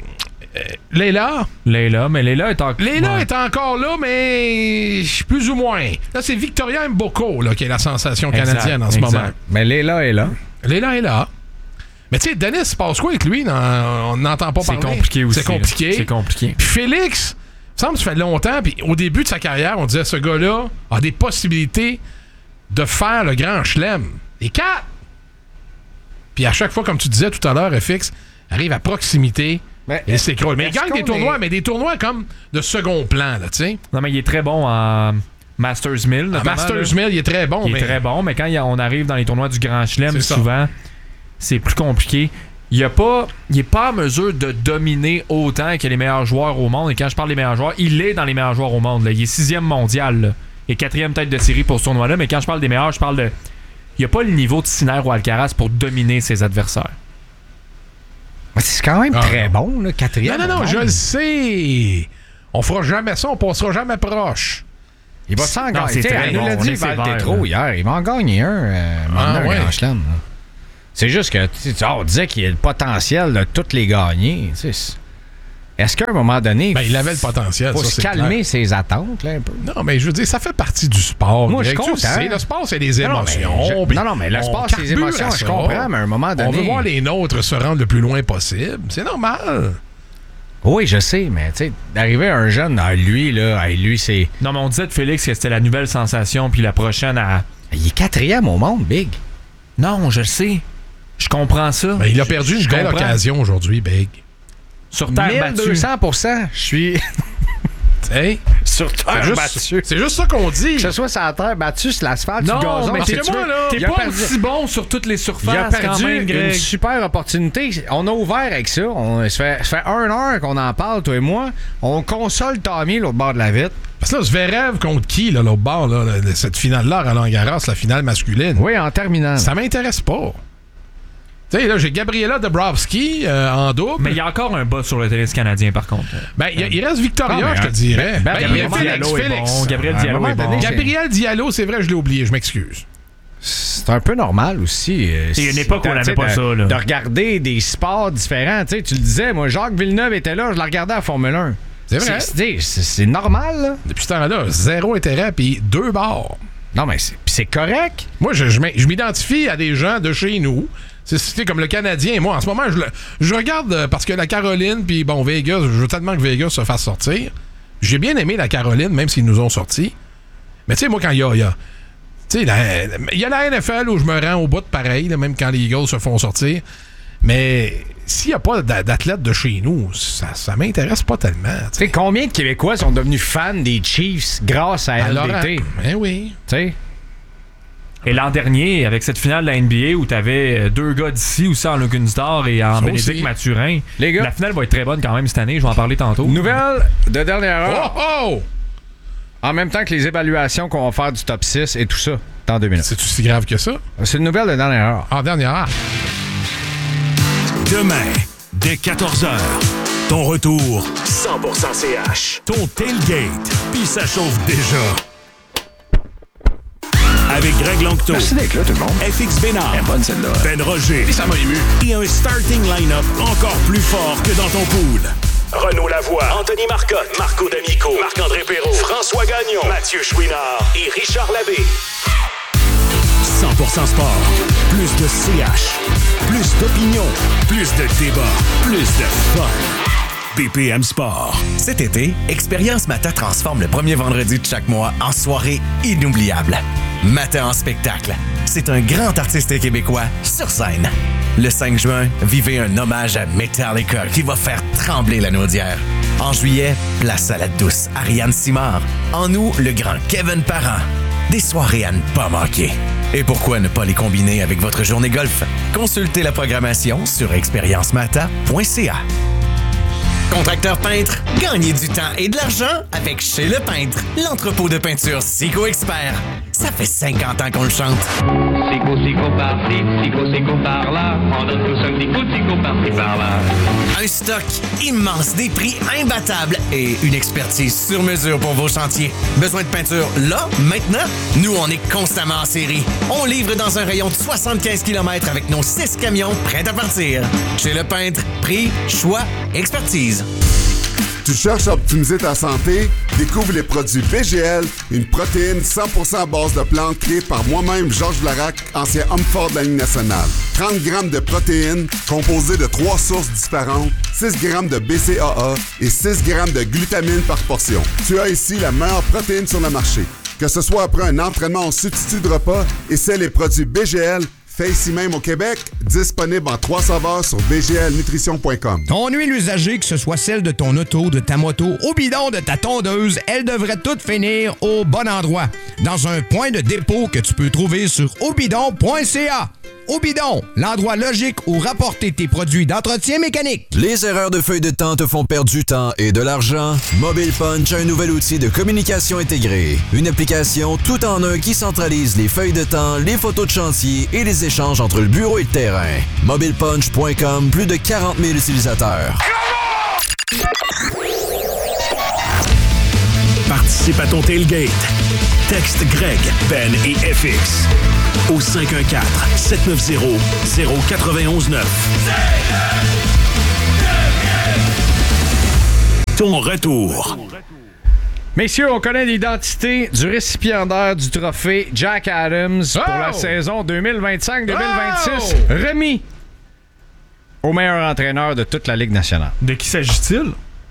Leila. Mais Leila est encore... Leila est encore là, mais plus ou moins. Là, c'est Victoria Mboko là, qui est la sensation canadienne en ce moment. Mais Leila est là. Leila est là. Mais tu sais, Denis, se passe quoi avec lui? On n'entend pas parler. C'est compliqué aussi. C'est compliqué. Puis Félix, il me semble que ça fait longtemps, puis au début de sa carrière, on disait ce gars-là a des possibilités de faire le grand chelem. Les 4! Puis à chaque fois, comme tu disais tout à l'heure, FX arrive à proximité. Il s'écroule. Mais il gagne des tournois, mais des tournois comme de second plan, là, tu sais. Non, mais il est très bon en Masters 1000. Masters 1000, il est très bon. Il est très bon, mais quand on arrive dans les tournois du Grand Chelem, souvent, c'est plus compliqué. Il est pas en mesure de dominer autant que les meilleurs joueurs au monde. Et quand je parle des meilleurs joueurs, il est dans les meilleurs joueurs au monde. Là. Il est 6e mondial. Là. Et 4e tête de série pour ce tournoi-là. Mais quand je parle des meilleurs, je parle de... Il n'y a pas le niveau de Sinner ou Alcaraz pour dominer ses adversaires. C'est quand même très bon, là, 4e. Non, je le sais. On fera jamais ça, on passera jamais proche. Il va s'en gagner. Il nous l'a dit, Val-Tétro hier. Il va en gagner un Grand Chelem. C'est juste que on disait qu'il y a le potentiel de toutes les gagner. Est-ce qu'à un moment donné... il avait le potentiel. Il faut se calmer ses attentes là, un peu. Non, mais je veux dire, ça fait partie du sport. Moi, je suis content. Le sport, c'est des émotions. Non, mais le sport, c'est des émotions. Je comprends, mais à un moment donné... On veut voir les nôtres se rendre le plus loin possible. C'est normal. Oui, je sais, mais tu sais, d'arriver à un jeune, lui, c'est... Non, mais on disait de Félix que c'était la nouvelle sensation, puis la prochaine à... Il est 4e au monde, Big. Non, je le sais. Je comprends ça. Mais il a perdu une belle occasion aujourd'hui, Big. Sur terre 1200%. Je suis... Hey, sur terre battue. C'est juste ça qu'on dit. Que ce soit sur la terre battue, sur l'asphalte, sur le gazon. Mais t'es pas aussi bon sur toutes les surfaces. Il a perdu quand même, Greg. une super opportunité. On a ouvert avec ça. Ça fait 1 heure qu'on en parle, toi et moi. On console Tommy l'autre bord de la vitre. Parce que là, Zverev contre qui, là, l'autre bord, là, cette finale-là, à Roland-Garros, la finale masculine? Oui, en terminale. Ça m'intéresse pas. Tu sais, là, j'ai Gabriela Dabrowski en double. Mais il y a encore un bas sur le tennis canadien, par contre. Ben, il reste Victoria, je te dirais. Gabriel Diallo est bon. Gabriel Diallo est bon. Gabriel Diallo, c'est vrai, je l'ai oublié, je m'excuse. C'est un peu normal aussi. C'est une époque où on n'avait pas ça. Là. De regarder des sports différents. Tu le disais, moi, Jacques Villeneuve était là, je la regardais à Formule 1. C'est vrai. C'est normal, là. Depuis ce temps-là, 0 intérêt, puis 2 barres. Non, mais c'est correct. Moi, je m'identifie à des gens de chez nous. C'est comme le Canadien. Moi, en ce moment, je regarde parce que la Caroline, puis bon, Vegas, je veux tellement que Vegas se fasse sortir. J'ai bien aimé la Caroline, même s'ils nous ont sortis. Mais tu sais, moi, quand il y a la NFL où je me rends au bout de pareil, là, même quand les Eagles se font sortir. Mais s'il n'y a pas d'athlètes de chez nous, ça m'intéresse pas tellement. Tu sais, combien de Québécois sont devenus fans des Chiefs grâce à LDT? Ben oui. Tu sais. Et l'an dernier, avec cette finale de la NBA où t'avais 2 gars d'ici, aussi en Lugunsdor et en Bénédicte Mathurin, les gars, la finale va être très bonne quand même cette année, je vais en parler tantôt. Nouvelle de dernière heure. Oh! En même temps que les évaluations qu'on va faire du top 6 et tout ça, dans 2 minutes. C'est-tu si grave que ça? C'est une nouvelle de dernière heure. En dernière heure. Demain, dès 14h, ton retour 100% CH. Ton tailgate, puis ça chauffe déjà. Avec Greg Langto. Merci d'être là, tout le monde. FX Bénard. Bonne celle-là. Ben Roger. Et ça m'a ému. Et un starting line-up encore plus fort que dans ton pool. Renaud Lavoie, Anthony Marcotte, Marco D'Amico, Marc-André Perrault, François Gagnon, Mathieu Chouinard et Richard Labbé. 100% sport. Plus de CH. Plus d'opinion. Plus de débat. Plus de fun. BPM Sport. Cet été, Expérience Mata transforme le premier vendredi de chaque mois en soirée inoubliable. Mata en spectacle. C'est un grand artiste québécois sur scène. Le 5 juin, vivez un hommage à Metallica qui va faire trembler la Naudière. En juillet, place à la douce Ariane Simard. En août, le grand Kevin Parent. Des soirées à ne pas manquer. Et pourquoi ne pas les combiner avec votre journée golf? Consultez la programmation sur expériencemata.ca. Contracteur peintre, gagnez du temps et de l'argent avec Chez Le Peintre, l'entrepôt de peinture Sico Expert. Ça fait 50 ans qu'on le chante. Sico par-ci, Sico par-là. On donne tous un petit coup de Sico par-ci, par-là. Un stock immense, des prix imbattables et une expertise sur mesure pour vos chantiers. Besoin de peinture là, maintenant? Nous, on est constamment en série. On livre dans un rayon de 75 km avec nos 6 camions prêts à partir. Chez Le Peintre, prix, choix, expertise. Tu cherches à optimiser ta santé? Découvre les produits BGL, une protéine 100% à base de plantes créée par moi-même, Georges Larac, ancien homme fort de la Ligue nationale. 30 grammes de protéines composées de 3 sources différentes, 6 grammes de BCAA et 6 grammes de glutamine par portion. Tu as ici la meilleure protéine sur le marché. Que ce soit après un entraînement en substitut de repas, essaie les produits BGL, fait ici même au Québec, disponible en 3 saveurs sur bglnutrition.com. Ton huile usagée, que ce soit celle de ton auto, de ta moto, au bidon de ta tondeuse, elle devrait toutes finir au bon endroit. Dans un point de dépôt que tu peux trouver sur aubidon.ca. Au bidon, l'endroit logique où rapporter tes produits d'entretien mécanique. Les erreurs de feuille de temps te font perdre du temps et de l'argent? Mobile Punch a un nouvel outil de communication intégrée. Une application tout en un qui centralise les feuilles de temps, les photos de chantier et les échanges entre le bureau et le terrain. MobilePunch.com, plus de 40 000 utilisateurs. Participe à ton tailgate. Texte Greg, Ben et FX au 514-790-0919. Ton retour. Messieurs, on connaît l'identité du récipiendaire du trophée Jack Adams pour la saison 2025-2026. Remis au meilleur entraîneur de toute la Ligue nationale. De qui s'agit-il?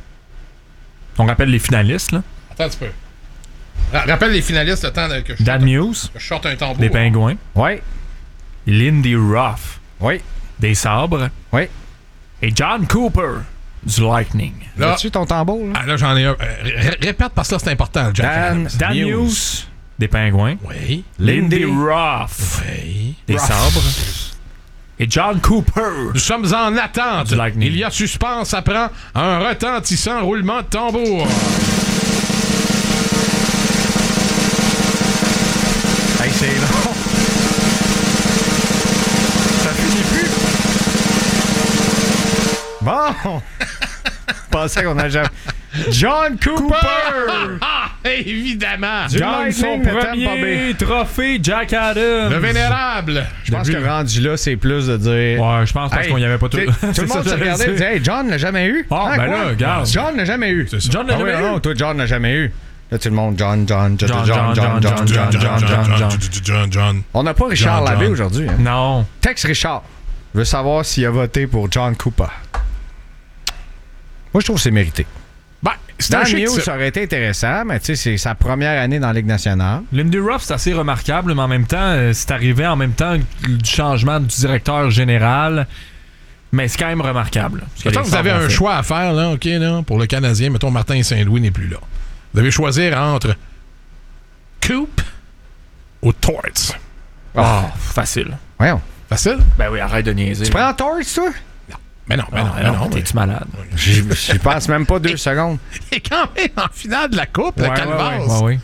On rappelle les finalistes, là. Attends un petit peu. Rappelle les finalistes le temps que je Dan Muse. Que je sorte un tambour. Des Pingouins. Oui. Lindy Ruff. Oui. Des Sabres. Oui. Et John Cooper du Lightning. Là, as-tu ton tambour? Là, là j'en ai un. Répète parce que là, c'est important. Dan Muse. Des Pingouins. Oui. Lindy Ruff. Oui. Des Sabres. Et John Cooper. Nous sommes en attente. Du Lightning. Il y a suspense. Ça prend un retentissant roulement de tambour. Hey, c'est long. Ça finit plus. Bon. Je pensais qu'on a jamais... John Cooper! Évidemment! Gagne son premier trophée Jack Adams. Le vénérable! Je pense que rendu là, c'est plus de dire... Ouais, je pense parce qu'on y avait pas tout... Tout le monde se regardait et disait « Hey, John l'a jamais eu! » Ah, ben là, regarde. John l'a jamais eu. John l'a jamais eu? Non, toi, John l'a jamais eu. Là, tout le monde, John. On n'a pas Richard Labbé aujourd'hui. Hein? Non. Texte Richard. Je veux savoir s'il a voté pour John Cooper. Moi, je trouve que c'est mérité. Dan Muse, ça aurait été intéressant, mais tu sais, c'est sa première année dans la Ligue nationale. Lindy Ruff, c'est assez remarquable, mais en même temps, c'est arrivé en même temps du changement du directeur général. Mais c'est quand même remarquable. Mettons que vous avez un choix à faire, là, OK, là, pour le Canadien. Mettons, Martin Saint-Louis n'est plus là. Vous devez choisir entre Coop ou Torts. Ah, facile. Voyons. Facile? Ben oui, arrête de niaiser. Tu prends Torts, toi? Mais non. T'es-tu malade? J'y passe même pas 2 secondes. Il est quand même en finale de la Coupe, le Calvas. Ouais.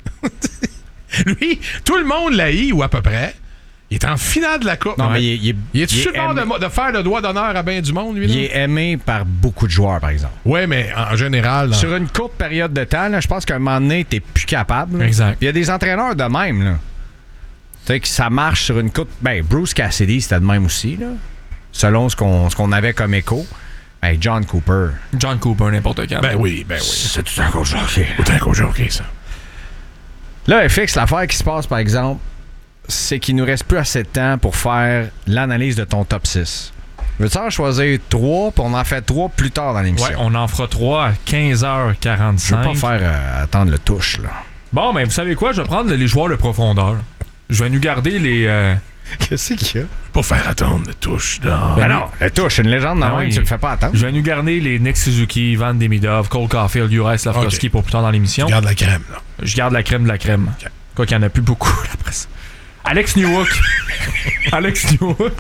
Lui, tout le monde l'a eu, ou à peu près. Il est en finale de la Coupe. Non, mais il est super de faire le doigt d'honneur à bien du monde, lui. Là? Il est aimé par beaucoup de joueurs, par exemple. Oui, mais en général... Sur une courte période de temps, là, je pense qu'à un moment donné, t'es plus capable. Là. Exact. Il y a des entraîneurs de même. Là. Tu sais que ça marche sur une courte... Ben, Bruce Cassidy, c'était de même aussi, là. Selon ce qu'on avait comme écho. Ben, John Cooper. John Cooper, n'importe quand. Ben oui. C'est tout un coach hockey. C'est un coach hockey, ça. Là, FX, l'affaire qui se passe, par exemple, c'est qu'il nous reste plus assez de temps pour faire l'analyse de ton top 6. Veux-tu en choisir 3, puis on en fait 3 plus tard dans l'émission? Ouais, on en fera 3 à 15h45. Je veux pas faire attendre le touche, là. Bon, ben, vous savez quoi? Je vais prendre les joueurs de profondeur. Je vais nous garder les... Qu'est-ce qu'il y a? Pas faire attendre le touche, là. Ben non, le touche, c'est une légende, non, tu le fais pas attendre. Je vais nous garder les Nick Suzuki, Ivan Demidov, Cole Caulfield, Juraj Slafkovský pour plus tard dans l'émission. Je garde la crème, là. Je garde la crème de la crème. Okay. Quoi qu'il y en a plus beaucoup, la presse. Alex Newhook. Alex Newhook.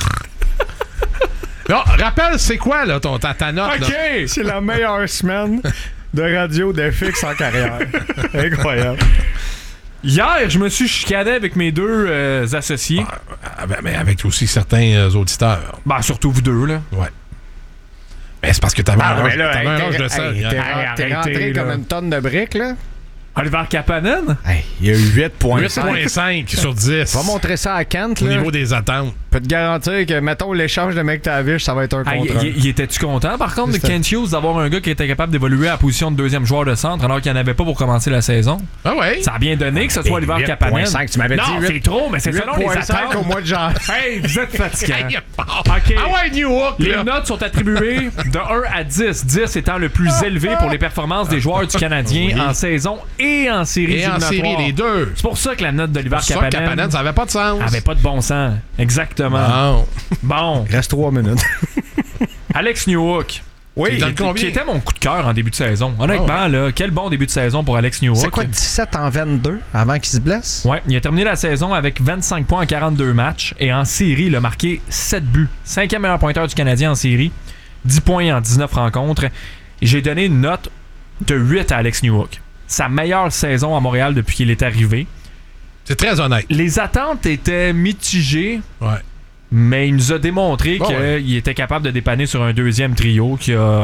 Non, rappelle, c'est quoi, là, ta note, OK! Là? C'est la meilleure semaine de radio d'FX en carrière. Incroyable. Hier, je me suis chicané avec mes 2 associés. Mais avec aussi certains auditeurs. Ben, surtout vous 2, là. Ouais. Mais c'est parce que t'avais un rush de ça. T'es rentré comme une tonne de briques, là. Oliver Kapanen? Hey, il y a eu 8.5. 8.5 sur 10. Va montrer ça à Kent, là. Au là. niveau des attentes. Je peux te garantir que, mettons, l'échange de McTavish, ça va être un contre. Il était-tu content, par contre, de Kent Hughes, d'avoir un gars qui était capable d'évoluer à la position de deuxième joueur de centre, alors qu'il n'y en avait pas pour commencer la saison? Ah ouais? Ça a bien donné que ce soit Oliver Kapanen. 8.5, tu m'avais dit. Non, c'est trop, mais c'est selon les attentes. Au mois de janvier. Hey, vous êtes fatiguant. OK. Ah ouais, Newhook, les notes sont attribuées de 1 à 10. 10 étant le plus élevé pour les performances des joueurs du Canadien en saison et en série. Et en série, les deux. C'est pour ça que la note d'Oliver Kapanen... ça avait pas de sens. Avait pas de bon sens. Exactement. Bon. Il reste 3 minutes. Alex Newhook. Oui, qui était mon coup de cœur en début de saison. Honnêtement, là, quel bon début de saison pour Alex Newhook. C'est quoi, 17 en 22 avant qu'il se blesse? Ouais, il a terminé la saison avec 25 points en 42 matchs et en série, il a marqué 7 buts. 5e meilleur pointeur du Canadien en série. 10 points en 19 rencontres. J'ai donné une note de 8 à Alex Newhook. Sa meilleure saison à Montréal depuis qu'il est arrivé. C'est très honnête. Les attentes étaient mitigées. Ouais. Mais il nous a démontré qu'il était capable de dépanner sur un deuxième trio.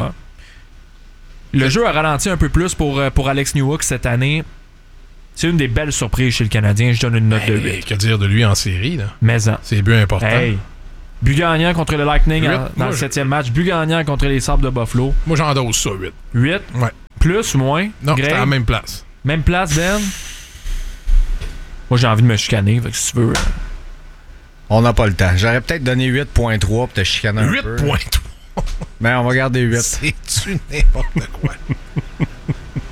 Le jeu a ralenti un peu plus pour Alex Newhook cette année. C'est une des belles surprises chez le Canadien. Je donne une note de 8. Que dire de lui en série, là? Mais c'est but important. Hey. But gagnant contre le Lightning dans le 7e match. But gagnant contre les Sabres de Buffalo. Moi, j'endosse ça, 8. 8? Ouais. Plus ou moins? Non, c'était à la même place. Même place, Ben? Moi, j'ai envie de me chicaner, fait que si tu veux... On n'a pas le temps. J'aurais peut-être donné 8.3 pour te chicaner un peu. 8.3? Mais on va garder 8. C'est-tu n'importe quoi?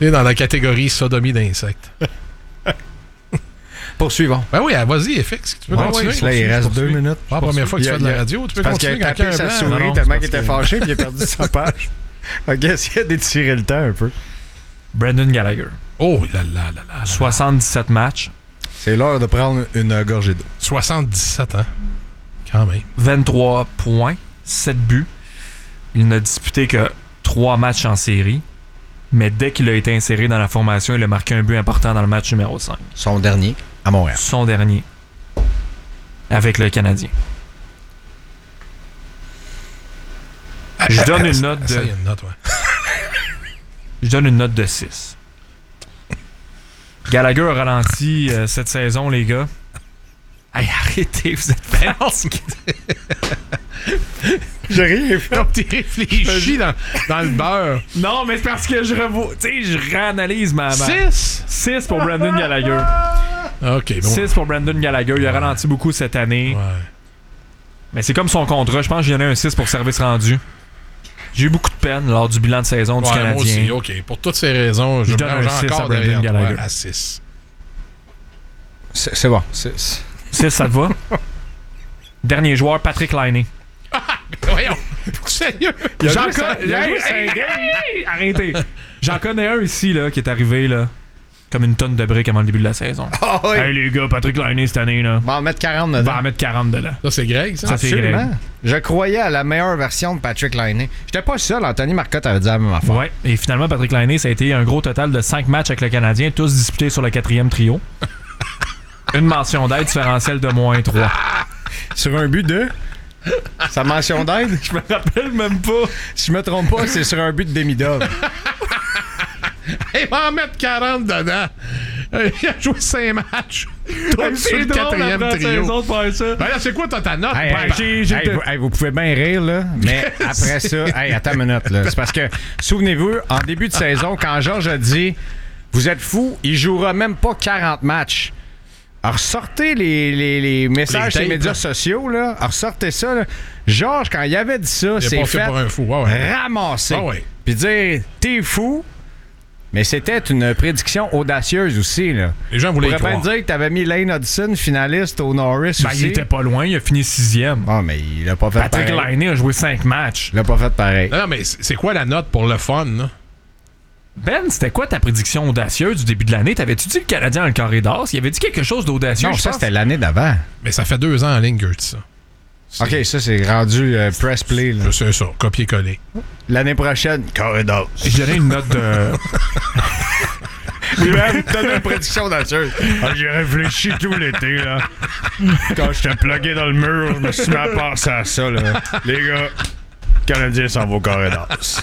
C'est dans la catégorie sodomie d'insectes. Poursuivons. Ben oui, vas-y, FX. Tu peux continuer. Là, il reste 2 minutes. Pas la première fois que tu fais de la radio. Tu peux continuer. Parce qu'il a tapé sa souris tellement qu'il était fâché et il a perdu sa page. Fait qu'il a essayé d'étirer le temps un peu. Brendan Gallagher. Oh là là. 77 matchs. C'est l'heure de prendre une gorgée d'eau. 77 ans. Quand même. 23 points, 7 buts. Il n'a disputé que 3 matchs en série. Mais dès qu'il a été inséré dans la formation, il a marqué un but important dans le match numéro 5. Son dernier à Montréal. Son dernier. Avec le Canadien. Je donne une note de... Je donne une note de 6. Gallagher a ralenti cette saison, les gars. Hey, arrêtez, vous êtes fatigués. J'ai rien fait. Comme t'es réfléchi dans le beurre. Non, mais c'est parce que je réanalyse ma... 6? 6 pour Brendan Gallagher. OK, bon. 6 pour Brendan Gallagher. Il a ralenti beaucoup cette année. Ouais. Mais c'est comme son contrat. Je pense que j'ai donné un 6 pour service rendu. J'ai eu beaucoup de peine lors du bilan de saison du Canadien. Moi aussi, OK. Pour toutes ces raisons, je donne un 6 encore à Brendan Gallagher. À 6. C'est bon. 6, ça te va? Dernier joueur, Patrick Laine. Voyons. Sérieux? Arrêtez. J'en connais un ici là, qui est arrivé là, comme une tonne de briques avant le début de la saison. Oh, oui. Hey les gars, Patrick Laine cette année là. Va en mettre 40 dedans. Va en mettre 40 dedans. Ça, c'est Greg, ça? C'est Greg. Je croyais à la meilleure version de Patrick Laine. J'étais pas seul. Anthony Marcotte avait dit la même affaire. Ouais. Et finalement, Patrick Laine, ça a été un gros total de 5 matchs avec le Canadien, tous disputés sur le 4e trio. Une mention d'aide différentielle de -3. Sur un but de... Sa mention d'aide? Je me rappelle même pas. Si je me trompe pas, c'est sur un but de Demidov. Il va en mettre 40 dedans. Il a joué 5 matchs. Tout sur le 4e trio. Ben là, c'est quoi ta note? Vous pouvez bien rire, là, mais après ça... attends une minute, là. C'est parce que, souvenez-vous, en début de saison, quand Georges a dit « Vous êtes fous, il jouera même pas 40 matchs », alors, ressortez les messages sur les médias sociaux, là. Alors, ressortez ça, là. Georges, quand il avait dit ça, c'est fait pour un fou. ramasser. Puis dire, t'es fou. Mais c'était une prédiction audacieuse aussi, là. Les gens voulaient y croire. On pourrait bien dire que t'avais mis Lane Hudson, finaliste au Norris aussi. Il était pas loin, il a fini 6e. Ah, mais il a pas fait pareil. Patrick Laine a joué 5 matchs. Il a pas fait pareil. Non, mais c'est quoi la note pour le fun, là? Ben, c'était quoi ta prédiction audacieuse du début de l'année? T'avais-tu dit le Canadien dans le carré d'as? Il avait dit quelque chose d'audacieux? Non, ça, c'était l'année d'avant. Mais ça fait 2 ans en ligne, Gertz, ça. OK, ça, c'est rendu press play. Là. C'est ça, copier-coller. L'année prochaine, carré d'as. Je dirais une note de... T'as une prédiction audacieuse. J'ai réfléchi tout l'été, là. Quand j'étais plugué dans le mur, je me suis mis à penser à ça, là. Les gars, le Canadien s'en va au carré d'as.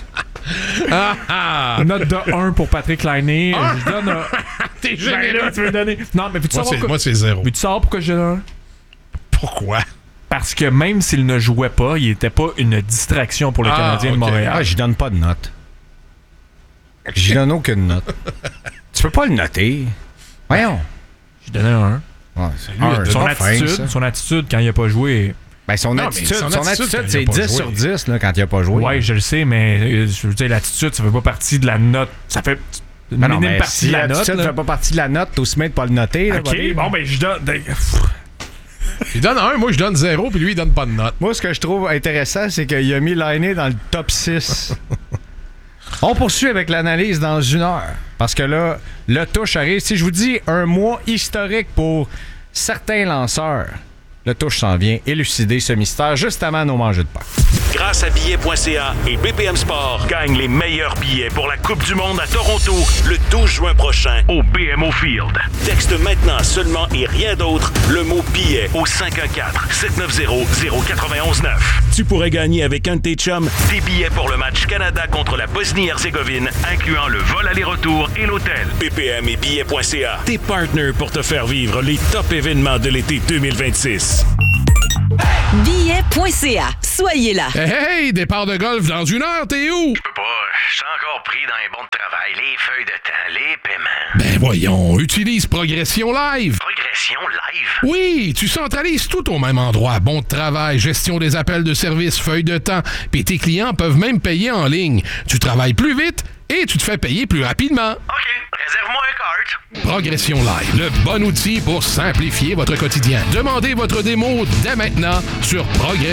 Note de 1 pour Patrick Laine. Je donne un... T'es généreux. Tu veux donner... Non, mais puis moi, c'est 0. Mais tu sors pourquoi je donne 1? Pourquoi? Parce que même s'il ne jouait pas, il n'était pas une distraction pour le Canadien de Montréal. J'y donne pas de note. J'y donne aucune note. Tu peux pas le noter. Voyons. J'ai donné un 1. Son attitude quand il a pas joué... Ben son attitude, c'est 10 sur 10 là, quand il a pas joué. Oui, je le sais, mais je veux dire, l'attitude, ça fait pas partie de la note. Ça fait une minime partie de la note. Ça ne fait pas partie de la note, t'es aussi bien de pas le noter. OK, bon, ben je donne... Il donne 1, moi je donne 0, puis lui il donne pas de note. Moi, ce que je trouve intéressant, c'est qu'il a mis Laine dans le top 6. On poursuit avec l'analyse dans 1 heure. Parce que là, le touche arrive. Si je vous dis un mois historique pour certains lanceurs... Le touche s'en vient élucider ce mystère juste avant nos mangées de pain. Grâce à billets.ca et BPM Sport, gagne les meilleurs billets pour la Coupe du Monde à Toronto le 12 juin prochain au BMO Field. Texte maintenant seulement et rien d'autre le mot billet au 514-790-0919. Tu pourrais gagner avec un de tes chums des billets pour le match Canada contre la Bosnie-Herzégovine, incluant le vol aller-retour et l'hôtel. BPM et billets.ca, tes partenaires pour te faire vivre les top événements de l'été 2026. Hey! Billets.ca. Soyez là. Hey, départ de golf dans 1 heure, t'es où? Je peux pas, je suis encore pris dans les bons de travail, les feuilles de temps, les paiements. Ben voyons, utilise Progression Live. Progression Live? Oui, tu centralises tout au même endroit. Bon de travail, gestion des appels de service, feuilles de temps, puis tes clients peuvent même payer en ligne. Tu travailles plus vite et tu te fais payer plus rapidement. OK, réserve-moi un cart. Progression Live, le bon outil pour simplifier votre quotidien. Demandez votre démo dès maintenant sur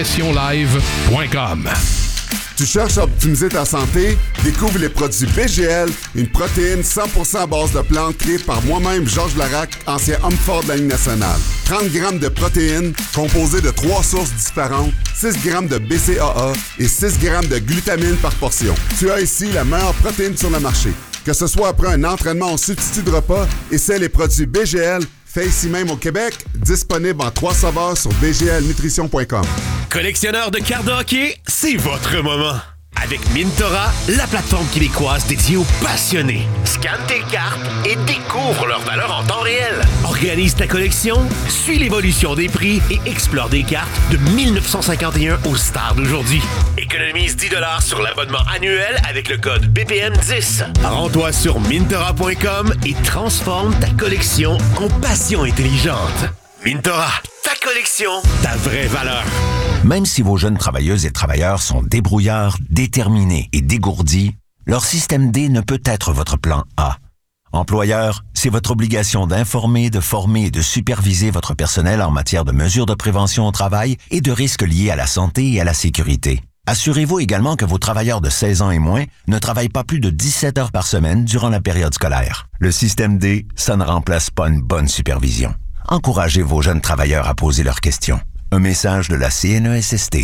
progressionlive.com. Tu cherches à optimiser ta santé? Découvre les produits BGL, une protéine 100% à base de plantes créée par moi-même, Georges Larac, ancien homme fort de la Ligue nationale. 30 grammes de protéines composées de 3 sources différentes, 6 grammes de BCAA et 6 grammes de glutamine par portion. Tu as ici la meilleure protéine sur le marché. Que ce soit après un entraînement en substitut de repas, essaie les produits BGL, fait ici même au Québec, disponible en 3 saveurs sur bglnutrition.com. Collectionneur de cartes de hockey, c'est votre moment. Avec Mintora, la plateforme québécoise dédiée aux passionnés. Scanne tes cartes et découvre leur valeur en temps réel. Organise ta collection, suis l'évolution des prix et explore des cartes de 1951 aux stars d'aujourd'hui. Économise 10 $ sur l'abonnement annuel avec le code BPM10. Rends-toi sur Mintora.com et transforme ta collection en passion intelligente. Mintora, ta collection, ta vraie valeur. Même si vos jeunes travailleuses et travailleurs sont débrouillards, déterminés et dégourdis, leur système D ne peut être votre plan A. Employeur, c'est votre obligation d'informer, de former et de superviser votre personnel en matière de mesures de prévention au travail et de risques liés à la santé et à la sécurité. Assurez-vous également que vos travailleurs de 16 ans et moins ne travaillent pas plus de 17 heures par semaine durant la période scolaire. Le système D, ça ne remplace pas une bonne supervision. Encouragez vos jeunes travailleurs à poser leurs questions. Un message de la CNESST.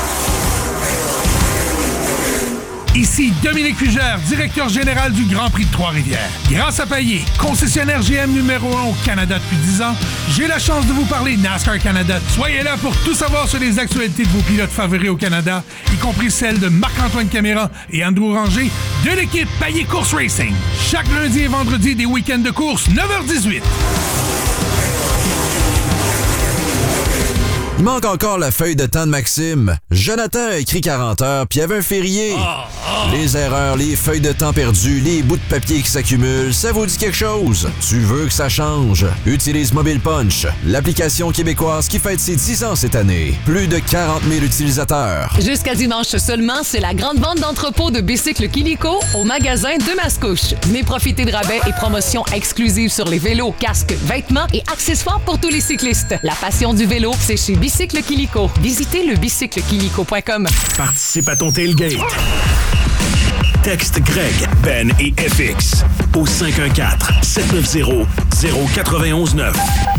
Ici Dominique Fugère, directeur général du Grand Prix de Trois-Rivières. Grâce à Payet, concessionnaire GM numéro 1 au Canada depuis 10 ans, j'ai la chance de vous parler NASCAR Canada. Soyez là pour tout savoir sur les actualités de vos pilotes favoris au Canada, y compris celles de Marc-Antoine Caméra et Andrew Ranger de l'équipe Payet Course Racing. Chaque lundi et vendredi des week-ends de course, 9h18. Il manque encore la feuille de temps de Maxime. Jonathan a écrit 40 heures, puis il y avait un férié. Les erreurs, les feuilles de temps perdues, les bouts de papier qui s'accumulent, ça vous dit quelque chose? Tu veux que ça change? Utilise Mobile Punch, l'application québécoise qui fête ses 10 ans cette année. Plus de 40 000 utilisateurs. Jusqu'à dimanche seulement, c'est la grande vente d'entrepôt de bicycles Kilico au magasin de Mascouche. Venez profiter de rabais et promotions exclusives sur les vélos, casques, vêtements et accessoires pour tous les cyclistes. La passion du vélo, c'est chez Bicycle Kilico. Visitez le bicyclekilico.com. Participe à ton tailgate. Texte Greg, Ben et FX au 514-790-0919.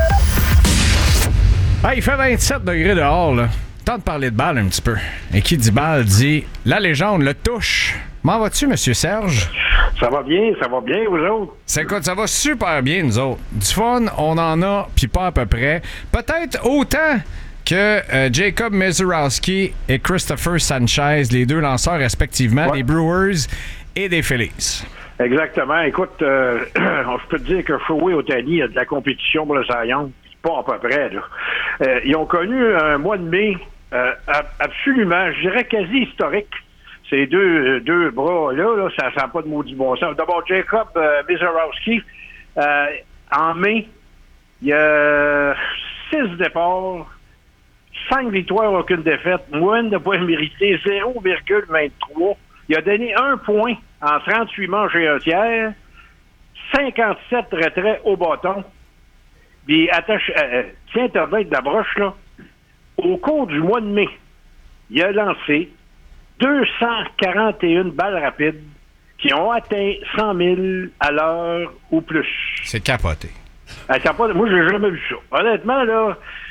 Ah, il fait 27 degrés dehors, là. Temps de parler de balle un petit peu. Et qui dit balle dit la légende, le touche. M'en vas-tu, monsieur Serge? Ça va bien, vous autres? Écoute, ça va super bien, nous autres. Du fun, on en a, puis pas à peu près. Peut-être autant que Jacob Mezurowski et Christopher Sanchez, les deux lanceurs respectivement des Brewers et des Phillies. Exactement. Écoute, je peux te dire que Shohei Ohtani a de la compétition pour le Cy Young, pas à peu près, là. Ils ont connu un mois de mai absolument, je dirais quasi historique. Ces deux bras-là, ça n'a pas de maudit bon sens. D'abord, Jacob Mezurowski, en mai, il y a 6 départs, 5 victoires, aucune défaite, moyenne de points mérités, 0,23. Il a donné 1 point en 38 manches et un tiers, 57 retraits au bâton. Puis, tiens-toi bien de la broche, là. Au cours du mois de mai, il a lancé 241 balles rapides qui ont atteint 100 000 à l'heure ou plus. C'est capoté. Moi, j'ai jamais vu ça. Honnêtement, là,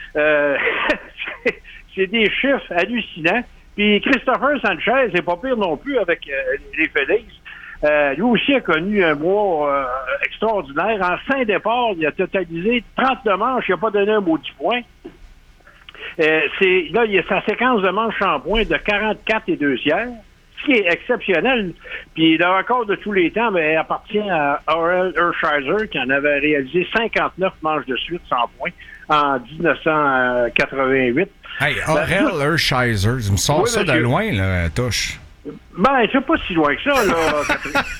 c'est des chiffres hallucinants. Puis Christopher Sanchez n'est pas pire non plus avec les Phillies. Lui aussi a connu un mois extraordinaire. En 5 départs, il a totalisé 32 manches. Il n'a pas donné un maudit point. Là, il y a sa séquence de manches en points de 44 et 2 tiers. ce qui est exceptionnel. Puis le record de tous les temps appartient à Orel Hershiser, qui en avait réalisé 59 manches de suite sans points en 1988. Hey, Orel Hershiser, tu me sors ça de loin, là, touche. Ben, c'est pas si loin que ça, là.